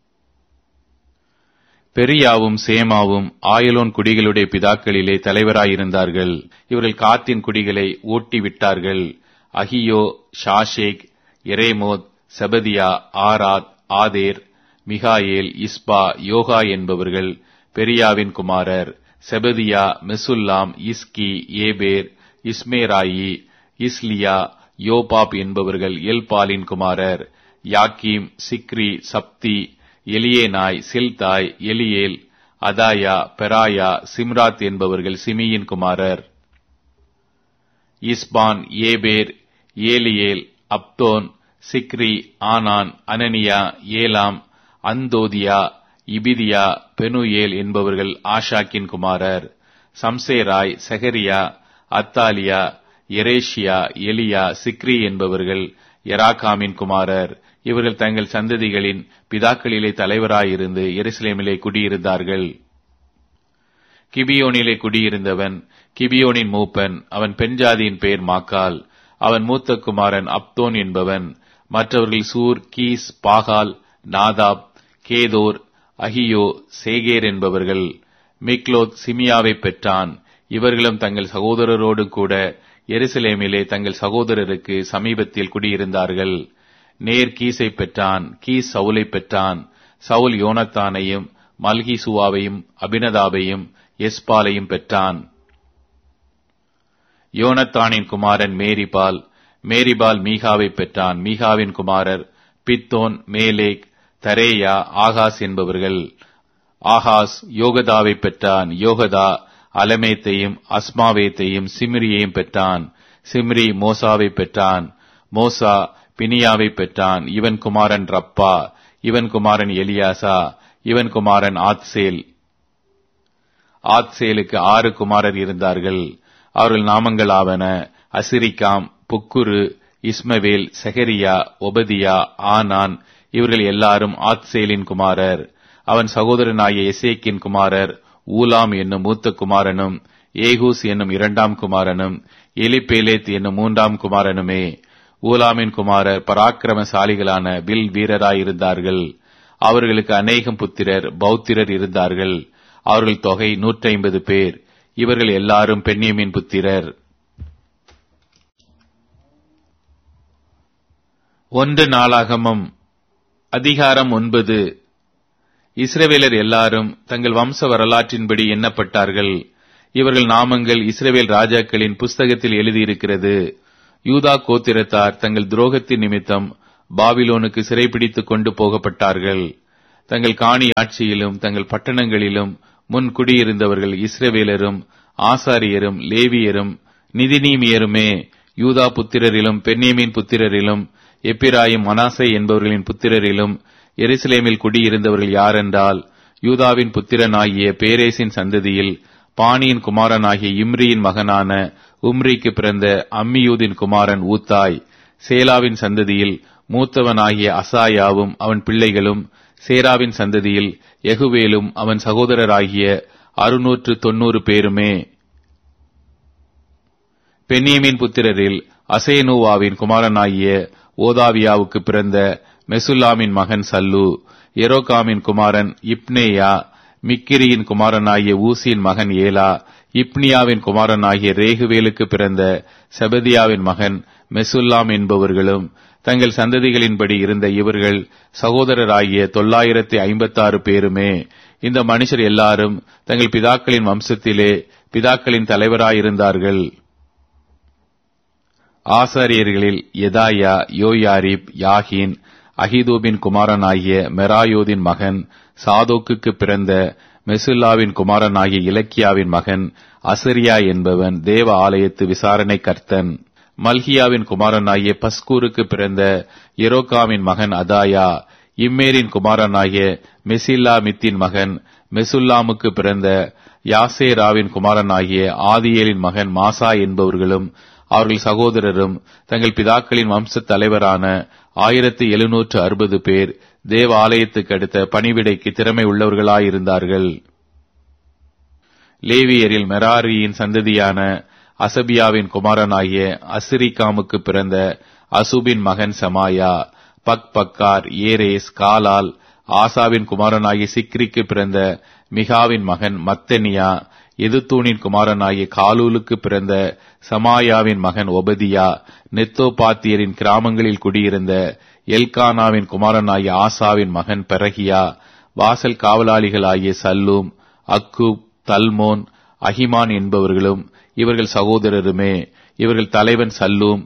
Speaker 1: பெரியாவும் சேமாவும் ஆயலோன் குடிகளுடைய பிதாக்களிலே தலைவராயிருந்தார்கள். இவர்கள் காத்தின் குடிகளை ஓட்டி விட்டார்கள். அகியோ, ஷாஷேக், எரேமோத், செபதியா, ஆராத், ஆதேர், மிகாயேல், இஸ்பா, யோகா என்பவர்கள் பெரியாவின் குமாரர். செபதியா, மெசுல்லாம், இஸ்கி, ஏபேர், இஸ்மேராயி, இஸ்லியா, யோபாப் என்பவர்கள் எல்பாலின் குமாரர். யாக்கீம், Sikri, சப்தி, Elioenai, Zillethai, Eliel, அதாயா, பெராயா, Shimrath என்பவர்கள் சிமியின் குமாரர். இஸ்பான், ஏபேர், ஏலியேல், அப்தோன், சிக்ரி, ஆனான், அனனியா, ஏலாம், அந்தோதியா, இபிதியா, பெனுயேல் என்பவர்கள் ஆஷாக்கின் குமாரர். சம்சேராய், செகரியா, அத்தாலியா, எரேஷியா, எலியா, சிக்ரி என்பவர்கள் எராகாமின் குமாரர். இவர்கள் தங்கள் சந்ததிகளின் பிதாக்களிலே தலைவராயிருந்து எருசலேமிலே குடியிருந்தார்கள். கிபியோனிலே குடியிருந்தவன் கிபியோனின் மூப்பன். அவன் பெண்ஜாதியின் பெயர் மாக்கால். அவன் மூத்த குமாரன் அப்தோன் என்பவன். மற்றவர்கள் சூர், கீஸ், பாகால், நாதாப், கேதோர், அகியோ, சேகேர் என்பவர்கள். மிக்லோத் சிமியாவை பெற்றான். இவர்களும் தங்கள் சகோதரரோடு கூட எருசலேமிலே தங்கள் சகோதரருக்கு சமீபத்தில் குடியிருந்தார்கள். நேர் கீசை பெற்றான். கீஸ் சவுலை பெற்றான். சவுல் யோனத்தானையும், மல்கிசுவாவையும், அபினதாபையும், எஸ்பாலையும் பெற்றான். யோனத்தானின் குமாரன் மேரிபால். மேரிபால் மீகாவை பெற்றான். மீகாவின் குமாரர் பித்தோன், மேலேக், தரேயா, ஆகாஸ் என்பவர்கள். ஆகாஸ் யோகதாவை பெற்றான். யோகதா அலமேத்தையும், அஸ்மாவேத்தையும், சிம்ரியையும் பெற்றான். சிம்ரி மோசாவை பெற்றான். மோசா பினியாவை பெற்றான். இவன் குமாரன் ரப்பா. இவன் குமாரன் எலியாசா. இவன் குமாரன் ஆத்சேல். ஆத்சேலுக்கு ஆறு குமாரர் இருந்தார்கள். அவர்கள் நாமங்கள் ஆவன: அசிரிக்காம், புக்குரு, இஸ்மவேல், செகரியா, ஒபதியா, ஆனான். இவர்கள் எல்லாரும் ஆத்சேலின் குமாரர். அவன் சகோதரனாகிய எசேக்கின் குமாரர் ஊலாம் என்னும் மூத்த குமாரனும், ஏகூஸ் என்னும் இரண்டாம் குமாரனும், எலிபேலேத் என்னும் மூன்றாம் குமாரனுமே. ஊலாமின் குமாரர் பராக்கிரமசாலிகளான வில் வீரராயிருந்தார்கள். அவர்களுக்கு அநேகம் புத்திரர் பௌத்திரர் இருந்தார்கள். அவர்கள் தொகை நூற்றி ஐம்பது பேர். இவர்கள் எல்லாரும் பென்யமீன் புத்திரர். ஒன்று நாளாகமம் அதிகாரம் ஒன்பது. இஸ்ரவேலர் எல்லாரும் தங்கள் வம்ச வரலாற்றின்படி எண்ணப்பட்டார்கள். இவர்கள் நாமங்கள் இஸ்ரவேல் ராஜாக்களின் புஸ்தகத்தில் எழுதியிருக்கிறது. யூதா கோத்திரத்தார் தங்கள் துரோகத்தின் நிமித்தம் பாபிலோனுக்கு சிறைபிடித்துக் கொண்டு போகப்பட்டார்கள். தங்கள் காணி ஆட்சியிலும் தங்கள் பட்டணங்களிலும் முன் குடியிருந்தவர்கள் இஸ்ரவேலரும் ஆசாரியரும் லேவியரும் நிதிநீமியருமே. யூதா புத்திரரிலும் பென்யமீன் புத்திரரிலும் எப்பிராயிம் மனாசே என்பவர்களின் புத்திரரிலும் எருசலேமில் குடியிருந்தவர்கள் யாரென்றால், யூதாவின் புத்திரனாகிய பேரேசின் சந்ததியில் பானியின் குமாரனாகிய இம்ரியின் மகனான உம்ரிக்கு பிறந்த அம்மியூதின் குமாரன் ஊத்தாய். சேலாவின் சந்ததியில் மூத்தவனாகிய அசாயாவும் அவன் பிள்ளைகளும், சேராவின் சந்ததியில் யெகுவேலும் அவன் சகோதரராகிய அறுநூற்று தொன்னூறு பேருமே. பென்யமீன் புத்திரரில் அசேனூவாவின் குமாரனாகிய ஓதாவியாவுக்கு பிறந்த மெசுல்லாமின் மகன் சல்லு. எரோகாமின் குமாரன் இப்னேயா. மிக்கிரியின் குமாரனாகிய ஊசியின் மகன் ஏலா. இப்னியாவின் குமாரனாகிய ரேகுவேலுக்கு பிறந்த செபதியாவின் மகன் மெசுல்லாம் என்பவர்களும் தங்கள் சந்ததிகளின்படி இருந்த இவர்கள் சகோதரராகிய தொள்ளாயிரத்தி ஐம்பத்தி ஆறு பேருமே. இந்த மனுஷர் எல்லாரும் தங்கள் பிதாக்களின் வம்சத்திலே பிதாக்களின் தலைவராயிருந்தார்கள். ஆசாரியர்களில் எதாயா, யோயாரிப், யாகின், அகிதூபின் குமாரனாகிய மெராயோதின் மகன் சாதோக்குக்கு பிறந்த மெசுல்லாவின் குமாரனாகிய இலக்கியாவின் மகன் அசரியா என்பவன் தேவ ஆலயத்து விசாரணை கர்த்தன். மல்கியாவின் குமாரனாகிய பஸ்கூருக்கு பிறந்த எரோகாமின் மகன் அதாயா. இம்மேரின் குமாரனாகிய மெசில்லாமித்தின் மகன் மெசுல்லாமுக்கு பிறந்த யாசேராவின் குமாரனாகிய ஆதியேலின் மகன் மாசா என்பவர்களும் அவர்கள் சகோதரரும் தங்கள் பிதாக்களின் வம்ச தலைவரான ஆயிரத்தி எழுநூற்று அறுபது பேர் தேவ ஆலயத்துக்கு அடுத்த பணிவிடைக்கு திறமை உள்ளவர்களாயிருந்தார்கள். லேவியரில் மெராரியின் சந்ததியான அசபியாவின் குமாரனாகிய அசிரிகாமுக்கு பிறந்த அசுபின் மகன் சமாயா. பக் பக்கார், ஏரேஸ், காலால். ஆசாவின் குமாரனாகிய சிக்ரிக்கு பிறந்த மிகாவின் மகன் மத்தனியா. எதுத்தூனின் குமாரனாகிய காலூலுக்கு பிறந்த சமாயாவின் மகன் ஒபதியா. நெத்தோபாத்தியரின் கிராமங்களில் குடியிருந்த எல்கானாவின் குமாரனாகிய ஆசாவின் மகன் பெரகியா. வாசல் காவலாளிகளாகிய சல்லூம், அக்கூப், தல்மோன், அஹிமான் என்பவர்களும் இவர்கள் சகோதரருமே. இவர்கள் தலைவன் சல்லூம்.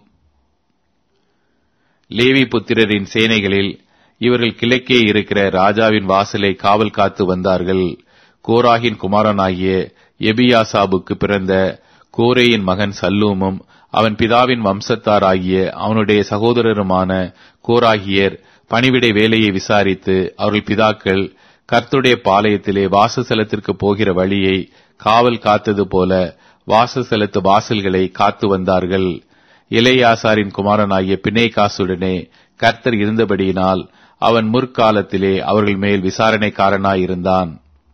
Speaker 1: லேவி புத்திரரின் சேனைகளில் இவர்கள் கிழக்கே இருக்கிற ராஜாவின் வாசலை காவல் காத்து வந்தார்கள். கோராகின் குமாரனாகிய எபியாசாபுக்கு பிறந்த கோரேயின் மகன் சல்லூமும் அவன் பிதாவின் வம்சத்தாராகிய அவனுடைய சகோதரருமான கோராகியர் பணிவிடை வேலையை விசாரித்து அவர்கள் பிதாக்கள் கர்த்தருடைய பாளையத்திலே வாசஸ்தலத்திற்கு போகிற வழியை காவல் காத்தது போல வாசஸ்தலத்து வாசல்களை காத்து வந்தார்கள். எலெயாசாரின் குமாரனாகிய பினேகாசுடனே கர்த்தர் இருந்தபடியினால் அவன் முற்காலத்திலே அவர்கள் மேல் விசாரணைக்காரனாயிருந்தான்.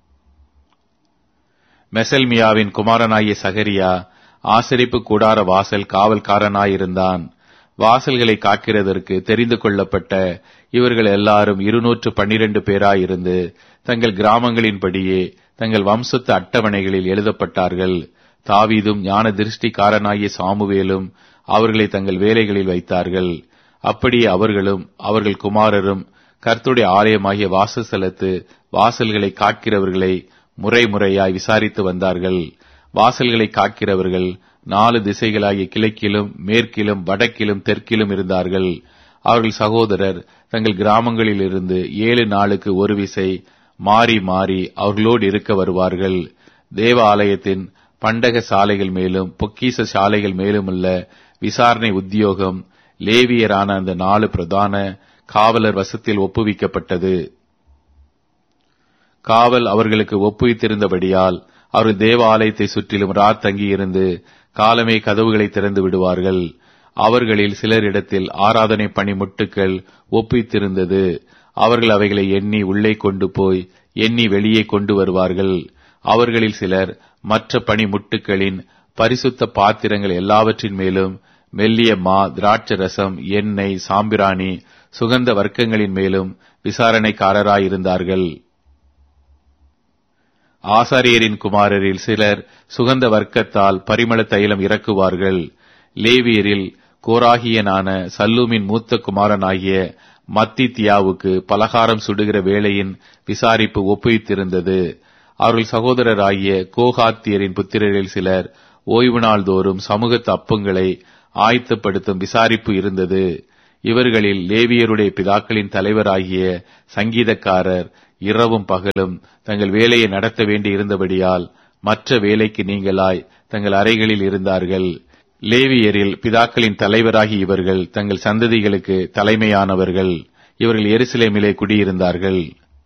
Speaker 1: மெசல்மியாவின் குமாரனாகிய சகரியா ஆசரிப்பு கூடார வாசல் காவல்காரனாயிருந்தான். வாசல்களை காக்கிறதற்கு தெரிந்து கொள்ளப்பட்ட இவர்கள் எல்லாரும் இருநூற்று பன்னிரண்டு பேராயிருந்து தங்கள் கிராமங்களின்படியே தங்கள் வம்சத்து அட்டவணைகளில் எழுதப்பட்டார்கள். தாவீதும் ஞான திருஷ்டிக்காரனாகிய சாமுவேலும் அவர்களை தங்கள் வேலைகளில் வைத்தார்கள். அப்படியே அவர்களும் அவர்கள் குமாரரும் கர்த்தருடைய ஆலயமாகிய வாசஸ்தலத்து வாசல்களை காக்கிறவர்களை முறை முறையாய் விசாரித்து வந்தார்கள். வாசல்களை காக்கிறவர்கள் நாலு திசைகளாகிய கிழக்கிலும் மேற்கிலும் வடக்கிலும் தெற்கிலும் இருந்தார்கள். அவர்கள் சகோதரர் தங்கள் கிராமங்களில் இருந்து ஏழு நாளுக்கு ஒரு விசை மாறி மாறி அவர்களோடு இருக்க வருவார்கள். தேவ ஆலயத்தின் பண்டக சாலைகள் மேலும் பொக்கீச சாலைகள் மேலுமுள்ள விசாரணை உத்தியோகம் லேவியரான அந்த நாலு பிரதான காவலர் வசத்தில் ஒப்புவிக்கப்பட்டது. காவல் அவர்களுக்கு ஒப்புவித்திருந்தபடியால் அவர்கள் தேவ ஆலயத்தை சுற்றிலும் ராத் தங்கியிருந்து காலமே கதவுகளை திறந்து விடுவார்கள். அவர்களில் சிலரிடத்தில் ஆராதனை பணி முட்டுக்கள் ஒப்புவித்திருந்தது. அவர்கள் அவைகளை எண்ணி உள்ளே கொண்டு போய் எண்ணி வெளியே கொண்டு வருவார்கள். அவர்களில் சிலர் மற்ற பணி முட்டுக்களின் பரிசுத்த பாத்திரங்கள் எல்லாவற்றின் மேலும் மெல்லிய மா, திராட்சை ரசம், எண்ணெய், சாம்பிராணி, சுகந்த வர்க்கங்களின் மேலும் விசாரணைக்காரராயிருந்தார்கள். ஆசாரியரின் குமாரரில் சிலர் சுகந்த வர்க்கத்தால் பரிமள தைலம் இறக்குவார்கள். லேவியரில் கோராகியனான சல்லூமின் மூத்த குமாரனாகிய மத்தித்தியாவுக்கு பலகாரம் சுடுகிற வேளையின் விசாரிப்பு ஒப்புவித்திருந்தது. அவர்கள் சகோதரராகிய கோகாத்தியரின் புத்திரரில் சிலர் ஓய்வு நாள் தோறும் சமூகத்து அப்பங்களை ஆயத்தப்படுத்தும் விசாரிப்பு இருந்தது. இவர்களில் லேவியருடைய பிதாக்களின் தலைவராகிய சங்கீதக்காரர் இரவும் பகலும் தங்கள் வேலையை நடத்த வேண்டி இருந்தபடியால் மற்ற வேலைக்கு நீங்களாய் தங்கள் அறைகளில் இருந்தார்கள். லேவியரில் பிதாக்களின் தலைவராகி இவர்கள் தங்கள் சந்ததிகளுக்கு தலைமையானவர்கள். இவர்கள் எருசலேமிலே குடியிருந்தார்கள்.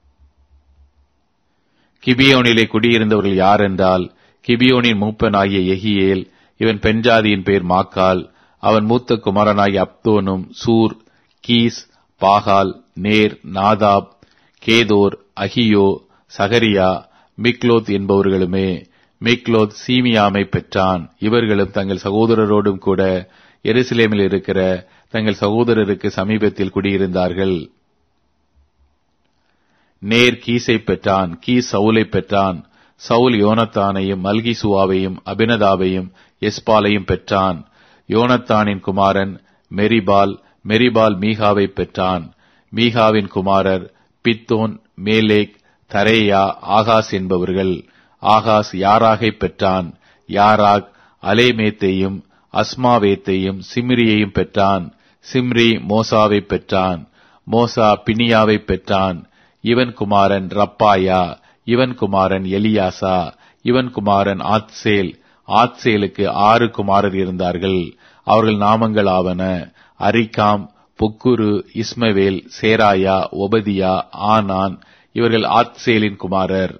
Speaker 1: கிபியோனிலே குடியிருந்தவர்கள் யார் என்றால், கிபியோனின் மூப்பனாகிய எகியேல், இவன் பெண்ஜாதியின் பேர் மாக்கால். அவன் மூத்த குமாரனாகிய அப்தோனும் சூர், கீஸ், பாகால், நேர், நாதாப், கேதோர், அகியோ, சகரியா, மிக்லோத் என்பவர்களுமே. மிக்லோத் சீமியாமை பெற்றான். இவர்களும் தங்கள் சகோதரரோடும் கூட எருசலேமில் இருக்கிற தங்கள் சகோதரருக்கு சமீபத்தில் குடியிருந்தார்கள். நேர் கீசை பெற்றான். கீஸ் சவுலை பெற்றான். சவுல் யோனத்தானையும் மல்கிசுவாவையும் அபினதாவையும் எஸ்பாலையும் பெற்றான். யோனத்தானின் குமாரன் மெரிபால். மெரிபால் மீகாவை பெற்றான். மீகாவின் குமாரர் பித்தோன், மேலேக், தரேயா, ஆகாஸ் என்பவர்கள். ஆகாஸ் யாராகை பெற்றான். யாராக் அலேமேத்தையும் அஸ்மாவேத்தையும் சிம்ரியையும் பெற்றான். சிம்ரி மோசாவை பெற்றான். மோசா பினியாவை பெற்றான். இவன் குமாரன் ரப்பாயா. இவன் குமாரன் எலியாசா. இவன் குமாரன் ஆத்சேல். ஆத்சேலுக்கு ஆறு குமாரர் இருந்தார்கள். அவர்கள் நாமங்கள் ஆவன: அரிகாம், புக்குரு, இஸ்மவேல், சேராயா, ஒபதியா, ஆனான். இவர்கள் ஆத்சேலின் குமாரர்.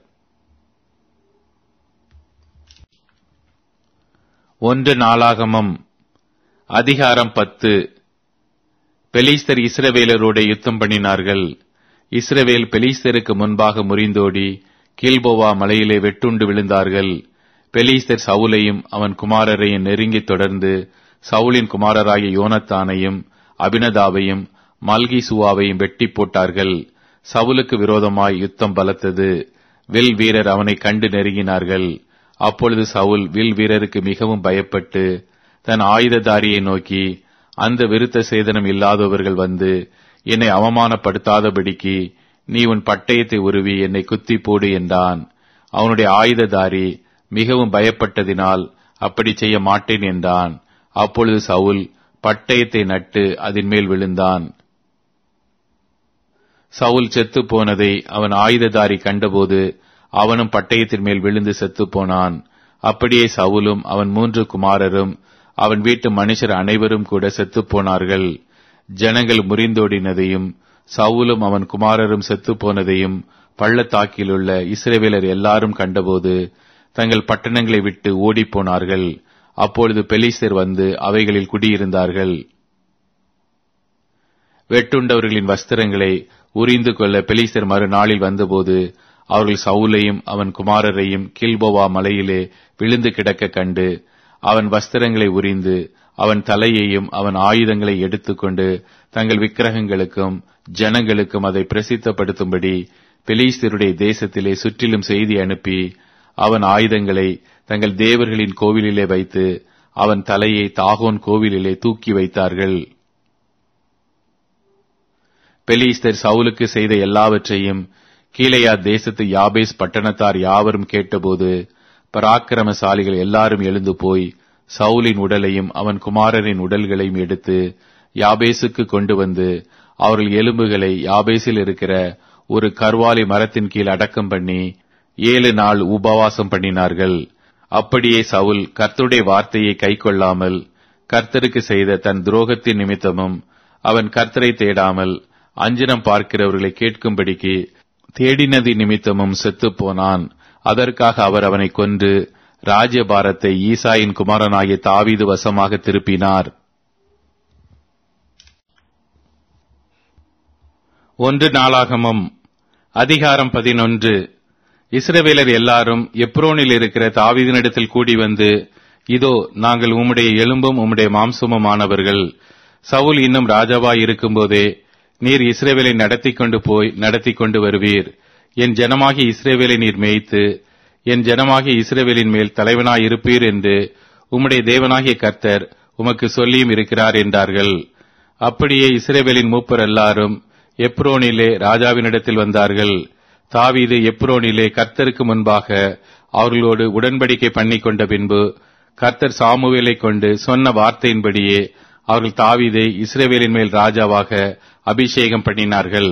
Speaker 1: ஒன்று நாளாகமம் அதிகாரம் பத்து. பெலிஸ்தர் இஸ்ரவேலரோட யுத்தம் பண்ணினார்கள். இஸ்ரவேல் பெலிஸ்தருக்கு முன்பாக முறிந்தோடி கில்போவா மலையிலே வெட்டுண்டு விழுந்தார்கள். பெலிஸ்தர் சவுலையும் அவன் குமாரரையும் நெருங்கி தொடர்ந்து சவுலின் குமாரராகிய யோனத்தானையும் அபினதாவையும் மல்கிசுவாவையும் வெட்டி போட்டார்கள். சவுலுக்கு விரோதமாய் யுத்தம் பலத்தது. வில் வீரர் அவனை கண்டு நெருங்கினார்கள். அப்பொழுது சவுல் வில் வீரருக்கு மிகவும் பயப்பட்டு தன் ஆயுததாரியை நோக்கி, அந்த விருத்த சேதனம் இல்லாதவர்கள் வந்து என்னை அவமானப்படுத்தாதபடிக்கு நீ உன் பட்டயத்தை உருவி என்னை குத்தி போடு என்றான். அவனுடைய ஆயுததாரி மிகவும் பயப்பட்டதினால் அப்படி செய்ய மாட்டேன் என்றான். அப்பொழுது சவுல் பட்டயத்தை நட்டு அதன் மேல் விழுந்தான். சவுல் செத்து போனதை அவன் ஆயுததாரி கண்டபோது அவனும் பட்டயத்தின் மேல் விழுந்து செத்து போனான். அப்படியே சவுலும் அவன் மூன்று குமாரரும் அவன் வீட்டு மனுஷர் அனைவரும் கூட செத்து போனார்கள். ஜனங்கள் முறிந்தோடினதையும் சவுலும் அவன் குமாரரும் செத்து போனதையும் பள்ளத்தாக்கிலுள்ள இஸ்ரவேலர் எல்லாரும் கண்டபோது தங்கள் பட்டணங்களை விட்டு ஓடிப்போனார்கள். அப்பொழுது பெலிஸ்தர் வந்து அவைகளில் குடியிருந்தார்கள். வெட்டுண்டவர்களின் வஸ்திரங்களை உரிந்து கொள்ள பெலிஸ்தர் மறுநாளில் வந்தபோது அவர்கள் சவுலையும் அவன் குமாரரையும் கில்போவா மலையிலே விழுந்து கிடக்க கண்டு அவன் வஸ்திரங்களை உரிந்து அவன் தலையையும் அவன் ஆயுதங்களை எடுத்துக்கொண்டு தங்கள் விக்கிரகங்களுக்கும் ஜனங்களுக்கும் அதை பிரசித்தப்படுத்தும்படி பெலிஸ்தருடைய தேசத்திலே சுற்றிலும் செய்தி அனுப்பி அவன் ஆயுதங்களை தங்கள் தேவர்களின் கோவிலிலே வைத்து அவன் தலையை தாகோன் கோவிலிலே தூக்கி வைத்தார்கள். பெலிஸ்தர் சவுலுக்கு செய்த எல்லாவற்றையும் கீலேயா தேசத்து யாபேஸ் பட்டணத்தார் யாவரும் கேட்டபோது பராக்கிரமசாலிகள் எல்லாரும் எழுந்து போய் சவுலின் உடலையும் அவன் குமாரரின் உடல்களையும் எடுத்து யாபேசுக்கு கொண்டு வந்து அவர்கள் எலும்புகளை யாபேசில் இருக்கிற ஒரு கர்வாலி மரத்தின் கீழ் அடக்கம் பண்ணி ஏழு நாள் உபவாசம் பண்ணினார்கள். அப்படியே சவுல் கர்த்தருடைய வார்த்தையை கைக்கொள்ளாமல் கர்த்தருக்கு செய்த தன் துரோகத்தின் நிமித்தமும் அவன் கர்த்தரை தேடாமல் அஞ்சனம் பார்க்கிறவர்களை கேட்கும்படிக்கு தேடினதி நிமித்தமும் செத்து போனான். அதற்காக அவர் அவனை கொன்று ராஜ்யபாரத்தை ஈசாயின் குமாரனாகிய தாவீது வசமாக திருப்பினார். ஒன்று நாளாகமம் அதிகாரம் பதினொன்று. இஸ்ரவேலர் எல்லாரும் எப்ரோனில் இருக்கிற தாவீதினிடத்தில் கூடி வந்து, இதோ நாங்கள் உம்முடைய எலும்பும் உம்முடைய மாம்சமுமானவர்கள். சவுல் இன்னும் ராஜாவாய் இருக்கும்போதே நீர் இஸ்ரவேலை நடத்தி கொண்டு போய் நடத்தி கொண்டு வருவீர். என் ஜனமாகிய இஸ்ரவேலை நீர் மேய்த்து என் ஜனமாகிய இஸ்ரவேலின் மேல் தலைவனாய் இருப்பீர் என்று உம்முடைய தேவனாகிய கர்த்தர் உமக்கு சொல்லியும் இருக்கிறார் என்றார்கள். அப்படியே இஸ்ரவேலின் மூப்பர் எல்லாரும் எப்ரோனிலே ராஜாவினிடத்தில் வந்தார்கள். தாவீது எப்ரோனிலே கர்த்தருக்கு முன்பாக அவர்களோடு உடன்படிக்கை பண்ணி கொண்ட பின்பு கர்த்தர் சாமுவேலை கொண்டு சொன்ன வார்த்தையின்படியே அவர்கள் தாவீதை இஸ்ரவேலின் மேல் ராஜாவாக அபிஷேகம் பண்ணினார்கள்.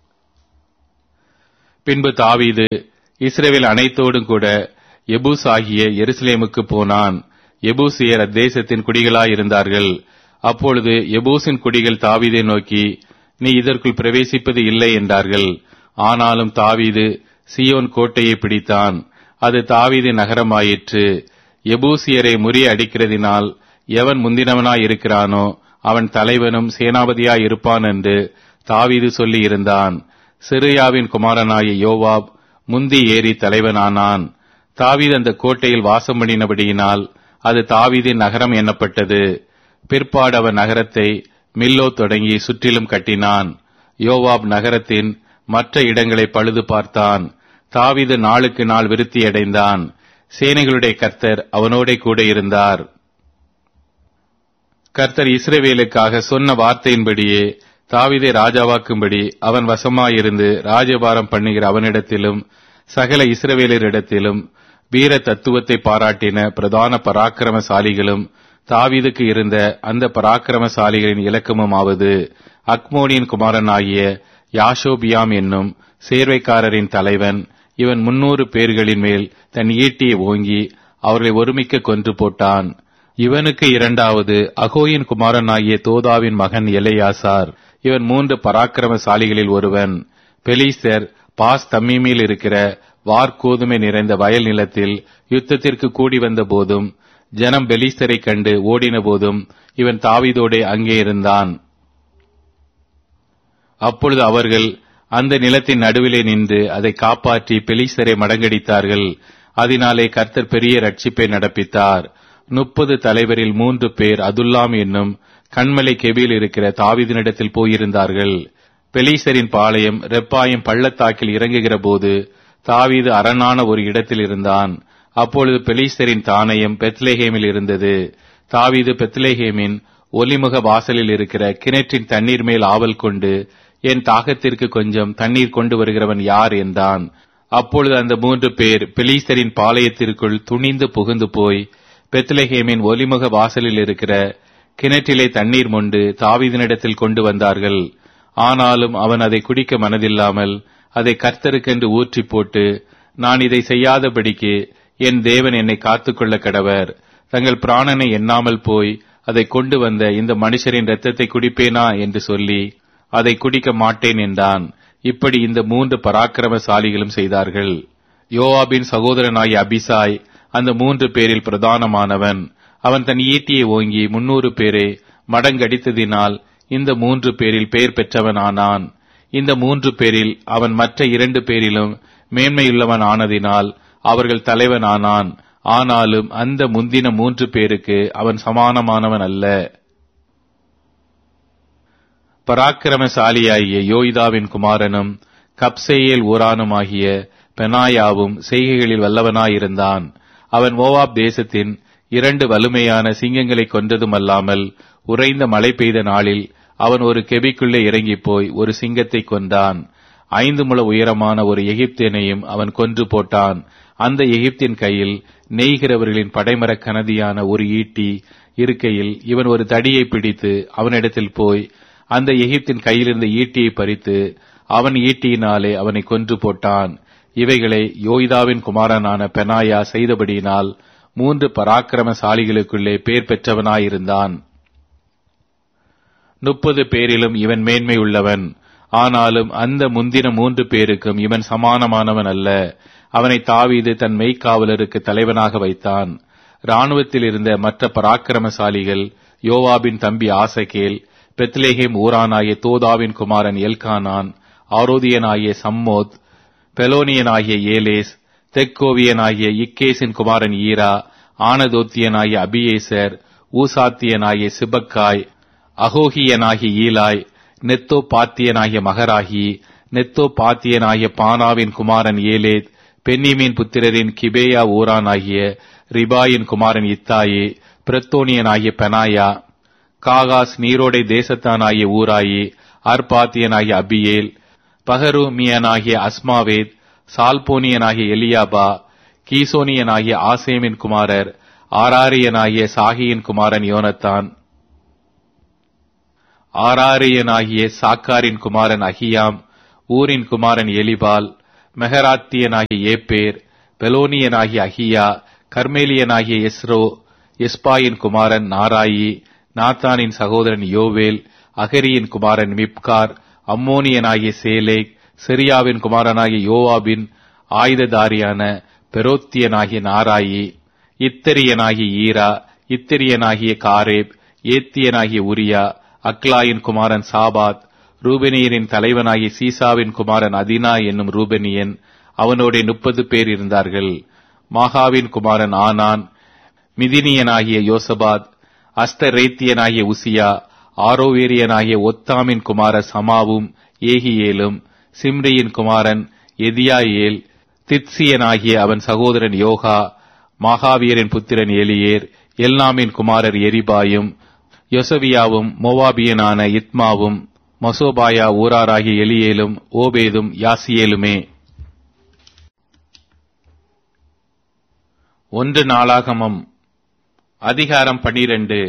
Speaker 1: பின்பு தாவீது இஸ்ரவேல் அனைத்தோடும் கூட எபூஸ் ஆகிய எருசலேமுக்கு போனான். எபூசியர் அத்தேசத்தின் குடிகளாயிருந்தார்கள். அப்பொழுது எபூசின் குடிகள் தாவீதை நோக்கி, நீ இதற்குள் பிரவேசிப்பது இல்லை என்றார்கள். ஆனாலும் தாவீது சீயோன் கோட்டையை பிடித்தான். அது தாவீதின் நகரமாயிற்று. எபூசியரை முறிய அடிக்கிறதினால் எவன் முந்தினவனாய் இருக்கிறானோ அவன் தலைவனும் சேனாபதியாய் இருப்பான் என்று தாவீது சொல்லி இருந்தான். சிரியாவின் குமாரனாய யோவாப் முந்தி ஏறி தலைவனானான். தாவீது அந்த கோட்டையில் வாசம் பண்ணினபடியினால் அது தாவீதின் நகரம் எண்ணப்பட்டது. பிற்பாடு அவன் நகரத்தை மில்லோ தொடங்கி சுற்றிலும் கட்டினான். யோவாப் நகரத்தின் மற்ற இடங்களை பழுது பார்த்தான். தாவீது நாளுக்கு நாள் விருத்தியடைந்தான். சேனைகளுடைய கர்த்தர் அவனோட கூட இருந்தார். கர்த்தர் இஸ்ரவேலுக்காக சொன்ன வார்த்தையின்படியே தாவீதை ராஜாவாக்கும்படி அவன் வசமாயிருந்து ராஜபாரம் பண்ணுகிற அவனிடத்திலும் சகல இஸ்ரவேலரிடத்திலும் வீர தத்துவத்தை பாராட்டின பிரதான பராக்கிரமசாலிகளும் தாவீதுக்கு இருந்த அந்த பராக்கிரமசாலிகளின் இலக்கமுமாவது, அக்மோனியின் குமாரனாகிய யாஷோபியாம் என்னும் சேர்வைக்காரரின் தலைவன். இவன் முன்னூறு பேர்களின் மேல் தன் ஈட்டியை ஓங்கி அவர்களை ஒருமிக்க கொன்று போட்டான். இவனுக்கு இரண்டாவது அகோயின் குமாரனாகிய தோதாவின் மகன் எலெயாசார். இவன் மூன்று பராக்கிரமசாலிகளில் ஒருவன். பெலிஸ்தர் பாஸ் தம்மீமில் இருக்கிற வார்கோதுமை நிறைந்த வயல் நிலத்தில் யுத்தத்திற்கு கூடி வந்த போதும் ஜனம் பெலிஸ்தரை கண்டு ஓடின போதும் இவன் தாவீதோடே அங்கே இருந்தான். அப்பொழுது அவர்கள் அந்த நிலத்தின் நடுவிலே நின்று அதை காப்பாற்றி பெலிஸ்தரை மடங்கடித்தார்கள். அதனாலே கர்த்தர் பெரிய ரட்சிப்பை நடப்பித்தார். முப்பது தலைவரில் மூன்று பேர் அதுல்லாம் என்னும் கண்மலை கெபியில் இருக்கிற தாவீதினிடத்தில் போயிருந்தார்கள். பெலிஸ்தரின் பாளையம் ரெப்பாயம் பள்ளத்தாக்கில் இறங்குகிற போது தாவீது அரணான ஒரு இடத்தில் இருந்தான். அப்பொழுது பெலிஸ்தரின் தானயம் பெத்லேஹேமில் இருந்தது. தாவீது பெத்லேஹேமின் ஒலிமுக வாசலில் இருக்கிற கிணற்றின் தண்ணீர் மேல் ஆவல் கொண்டு, என் தாகத்திற்கு கொஞ்சம் தண்ணீர் கொண்டு வருகிறவன் யார் என்றான். அப்பொழுது அந்த மூன்று பேர் பெலிஸ்தரின் பாளையத்திற்குள் துணிந்து புகுந்து போய் பெத்லேஹேமின் ஒலிமுக வாசலில் இருக்கிற கிணற்றிலே தண்ணீர் மொண்டு தாவீதினிடத்தில் கொண்டு வந்தார்கள். ஆனாலும் அவன் அதை குடிக்க மனதில்லாமல் அதை கர்த்தருக்கென்று ஊற்றி போட்டு, நான் இதை செய்யாதபடிக்கு என் தேவன் என்னை காத்துக்கொள்ள கடவர். தங்கள் பிராணனை எண்ணாமல் போய் அதை கொண்டு வந்த இந்த மனுஷரின் இரத்தத்தை குடிப்பேனா என்று சொல்லி அதை குடிக்க மாட்டேன் என்றான். இப்படி இந்த மூன்று பராக்கிரமசாலிகளும் செய்தார்கள். யோவாபின் சகோதரனாகிய அபிசாய் அந்த மூன்று பேரில் பிரதானமானவன். அவன் தன் ஈட்டியை ஓங்கி முன்னூறு பேரை மடங்கடித்ததினால் இந்த மூன்று பேரில் பெயர் பெற்றவன் ஆனான். இந்த மூன்று பேரில் அவன் மற்ற இரண்டு பேரிலும் மேன்மையுள்ளவன் ஆனதினால் அவர்கள் தலைவன் ஆனான். ஆனாலும் அந்த முந்தின மூன்று பேருக்கு அவன் சமானமானவன் அல்ல. பராக்கிரமசாலியாகிய யோய்தாவின் குமாரனும் கப்சேயேல் ஊரானுமாகிய பெனாயாவும் செய்கைகளில் வல்லவனாயிருந்தான். அவன் மோவாப் தேசத்தின் இரண்டு வலுமையான சிங்கங்களை கொன்றதுமல்லாமல் உறைந்த மழை பெய்த நாளில் அவன் ஒரு கெபிக்குள்ளே இறங்கி போய் ஒரு சிங்கத்தை கொன்றான். ஐந்து முழ உயரமான ஒரு எகிப்தியனையும் அவன் கொன்று போட்டான். அந்த எகிப்தின் கையில் நெய்கிறவர்களின் படைமரக் கனதியான ஒரு ஈட்டி இருக்கையில் இவன் ஒரு தடியை பிடித்து அவனிடத்தில் போய் அந்த எகிப்தின் கையிலிருந்த ஈட்டியை பறித்து அவன் ஈட்டியினாலே அவனை கொன்று போட்டான். இவைகளை யோய்தாவின் குமாரனான பெனாயா செய்தபடியினால் மூன்று பராக்கிரமசாலிகளுக்குள்ளே பேர் பெற்றவனாயிருந்தான். முப்பது பேரிலும் இவன் மேன்மை உள்ளவன். ஆனாலும் அந்த முந்தின மூன்று பேருக்கும் இவன் சமானமானவன் அல்ல. அவனை தாவீது தன் மெய்க்காவலருக்கு தலைவனாக வைத்தான். இராணுவத்தில் இருந்த மற்ற பராக்கிரமசாலிகள் யோவாபின் தம்பி ஆசகேல், பெத்லேஹேம் ஊரானாகிய தோதாவின் குமாரன் எல்கானான், ஆரோதியனாகிய சம்மோத், பெலோனியனாகிய ஏலேஸ், தெக்கோவியனாகிய இக்கேசின் குமாரன் ஈரா, ஆனதோத்தியனாகிய அபியேசர், ஊசாத்தியனாகிய சிபக்காய், அகோகியனாகிய ஈலாய், நெத்தோ பாத்தியனாகிய மகராகி, நெத்தோ பாத்தியனாகிய பானாவின் குமாரன் ஏலேத், பென்னிமீன் புத்திரரின் கிபேயா ஊரானாகிய ரிபாயின் குமாரன் இத்தாயி, பிரத்தோனியனாகிய பெனாயா, காகாஸ் நீரோடை தேசத்தானாகிய ஊராயி, அர்பாத்தியனாகிய அபியேல், பகரூமியனாகிய அஸ்மாவேத், சால்போனியனாகிய எலியாபா, கீசோனியனாகிய ஆசேமின் குமாரர், ஆராரியனாகிய சாகியின் குமாரன் யோனத்தான், ஆராரியனாகிய சாக்காரின் குமாரன் அகியாம், ஊரின் குமாரன் எலிபால், மெகராத்தியனாகிய ஏப்பேர், பெலோனியனாகிய அகியா, கர்மேலியனாகிய எஸ்ரோ, எஸ்பாயின் குமாரன் நாராயி, நாத்தானின் சகோதரன் யோவேல், அகரியின் குமாரன் மிப்கார், அம்மோனியனாகிய சேலேக், சிரியாவின் குமாரனாகிய யோவாபின் ஆயுததாரியான பெரோத்தியனாகிய நாராயி, இத்தரியனாகிய ஈரா, இத்திரியனாகிய காரேப், ஏத்தியனாகிய உரியா, அக்லாயின் குமாரன் சாபாத், ரூபெனியரின் தலைவனாகிய சீசாவின் குமாரன் அதினா என்னும் ரூபெனியன், அவனோட முப்பது பேர் இருந்தார்கள். மாகாவின் குமாரன் ஆனான், மிதினியனாகிய யோசபாத், அஸ்தரேத்தியனாகிய உசியா, ஆரோவேரியனாகிய ஒத்தாமின் குமாரன் சமாவும் ஏகியேலும், சிம்ரியின் குமாரன் எதியாயேல், தித்சியனாகிய அவன் சகோதரன் யோகா, மாகாவியரின் புத்திரன் எலியேர், எல்நாமின் குமாரர் எரிபாயும், யொசவியாவும், மோவாபியனான இத்மாவும், மசோபாயா ஊராராகிய எலியேலும், ஓபேதும் யாசியேலுமே. ஒன்று நாளாகமம் அதிகாரம் பனிரண்டு.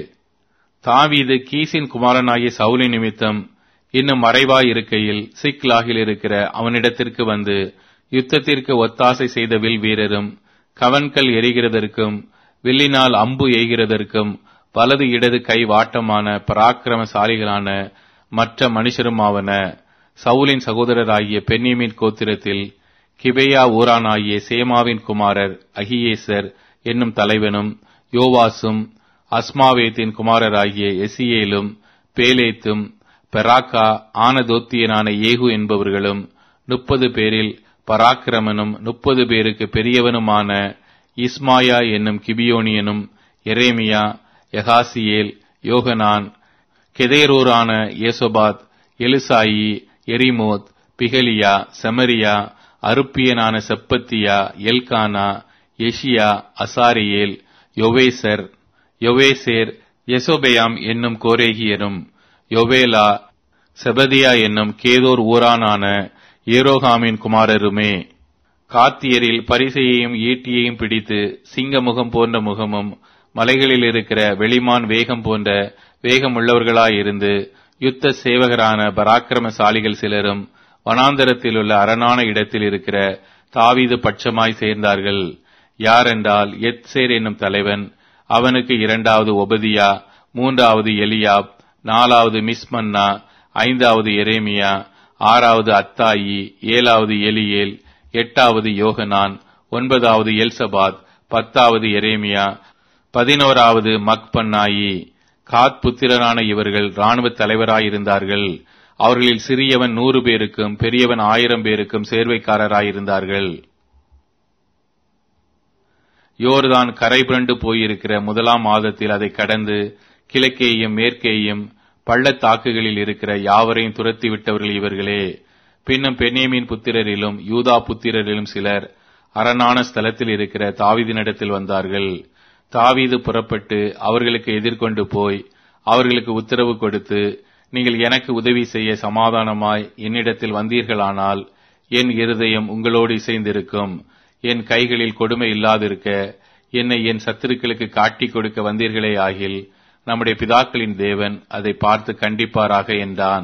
Speaker 1: தாவீது கீசின் குமாரனாகிய சவுலி நிமித்தம் இன்னும் மறைவாய் இருக்கையில் சிக்லாகில் இருக்கிற அவனிடத்திற்கு வந்து, யுத்தத்திற்கு ஒத்தாசை செய்த வில் வீரரும், கவன்கள் எரிகிறதற்கும் வில்லினால் அம்பு எய்கிறதற்கும் வலது இடது கை வாட்டமான பராக்கிரமசாலிகளான மற்ற மனுஷருமாவன. சவுலின் சகோதரராகிய பென்யமீன் கோத்திரத்தில் கிபேயா ஊரானாகிய சேமாவின் குமாரர் அகியேசர் என்னும் தலைவனும், யோவாசும், அஸ்மாவேத்தின் குமாரராகிய எசியேலும், பேலேத்தும், பெராக்கா ஆனதோத்தியனான ஏகு என்பவர்களும், முப்பது பேரில் பராக்கிரமனும் முப்பது பேருக்கு பெரியவனுமான இஸ்மாயா என்னும் கிபியோனியனும், எரேமியா, யகாசியேல், யோகனான், கெதேரோரான ஏசோபாத், எலிசாயி, எரிமோத், பிகலியா, செமரியா, அருப்பியனான செப்பத்தியா, எல்கானா, எஷியா, அசாரியேல், யோவேசர், யோவேசேர், எசோபெயாம் என்னும் கோரேகியரும், யோவேலா, செபதியா என்னும் கேதோர் ஊரானான ஏரோகாமின் குமாரருமே. காத்தியரில் பரிசையையும் ஈட்டியையும் பிடித்து சிங்க முகம் போன்ற முகமும், மலைகளில் இருக்கிற வெளிமான் வேகம் போன்ற வேகமுள்ளவர்களாயிருந்து யுத்த சேவகரான பராக்கிரமசாலிகள் சிலரும் வனாந்தரத்தில் உள்ள அரணான இடத்தில் இருக்கிற தாவீது பட்சமாய் சேர்ந்தார்கள். யாரென்றால் எத்சேர் என்னும் தலைவன், அவனுக்கு இரண்டாவது ஒபதியா, மூன்றாவது எலியாப், நாலாவது மிஸ்மன்னா, ஐந்தாவது எரேமியா, ஆறாவது அத்தாயி, ஏழாவது எலியேல், எட்டாவது யோகனான், ஒன்பதாவது எல்சபாத், பத்தாவது எரேமியா, பதினோராவது மக்பன்னாயி. காத் புத்திரரான இவர்கள் இராணுவ தலைவராயிருந்தார்கள். அவர்களில் சிறியவன் நூறு பேருக்கும் பெரியவன் ஆயிரம் பேருக்கும் சேர்வைக்காரராயிருந்தார்கள். யோர்தான் கரை புரண்டு போயிருக்கிற முதலாம் மாதத்தில் அதை கடந்து கிழக்கேயும் மேற்கேயும் பள்ளத்தாக்குகளில் இருக்கிற யாவரையும் துரத்தி விட்டவர்கள் இவர்களே. பின்னும் பென்யமீன் புத்திரரிலும் யூதா புத்திரரிலும் சிலர் அரணான ஸ்தலத்தில் இருக்கிற தாவீதினிடத்தில் வந்தார்கள். தாவீது புறப்பட்டு அவர்களுக்கு எதிர்கொண்டு போய் அவர்களுக்கு உத்தரவு கொடுத்து, நீங்கள் எனக்கு உதவி செய்ய சமாதானமாய் என்னிடத்தில் வந்தீர்களானால் என் இருதயம் உங்களோடு இசைந்திருக்கும். என் கைகளில் கொடுமை இல்லாதிருக்க என்னை என் சத்துருக்களுக்கு காட்டிக் கொடுக்க வந்தீர்களே ஆகில் நம்முடைய பிதாக்களின் தேவன் அதை பார்த்து கண்டிப்பாராக என்றான்.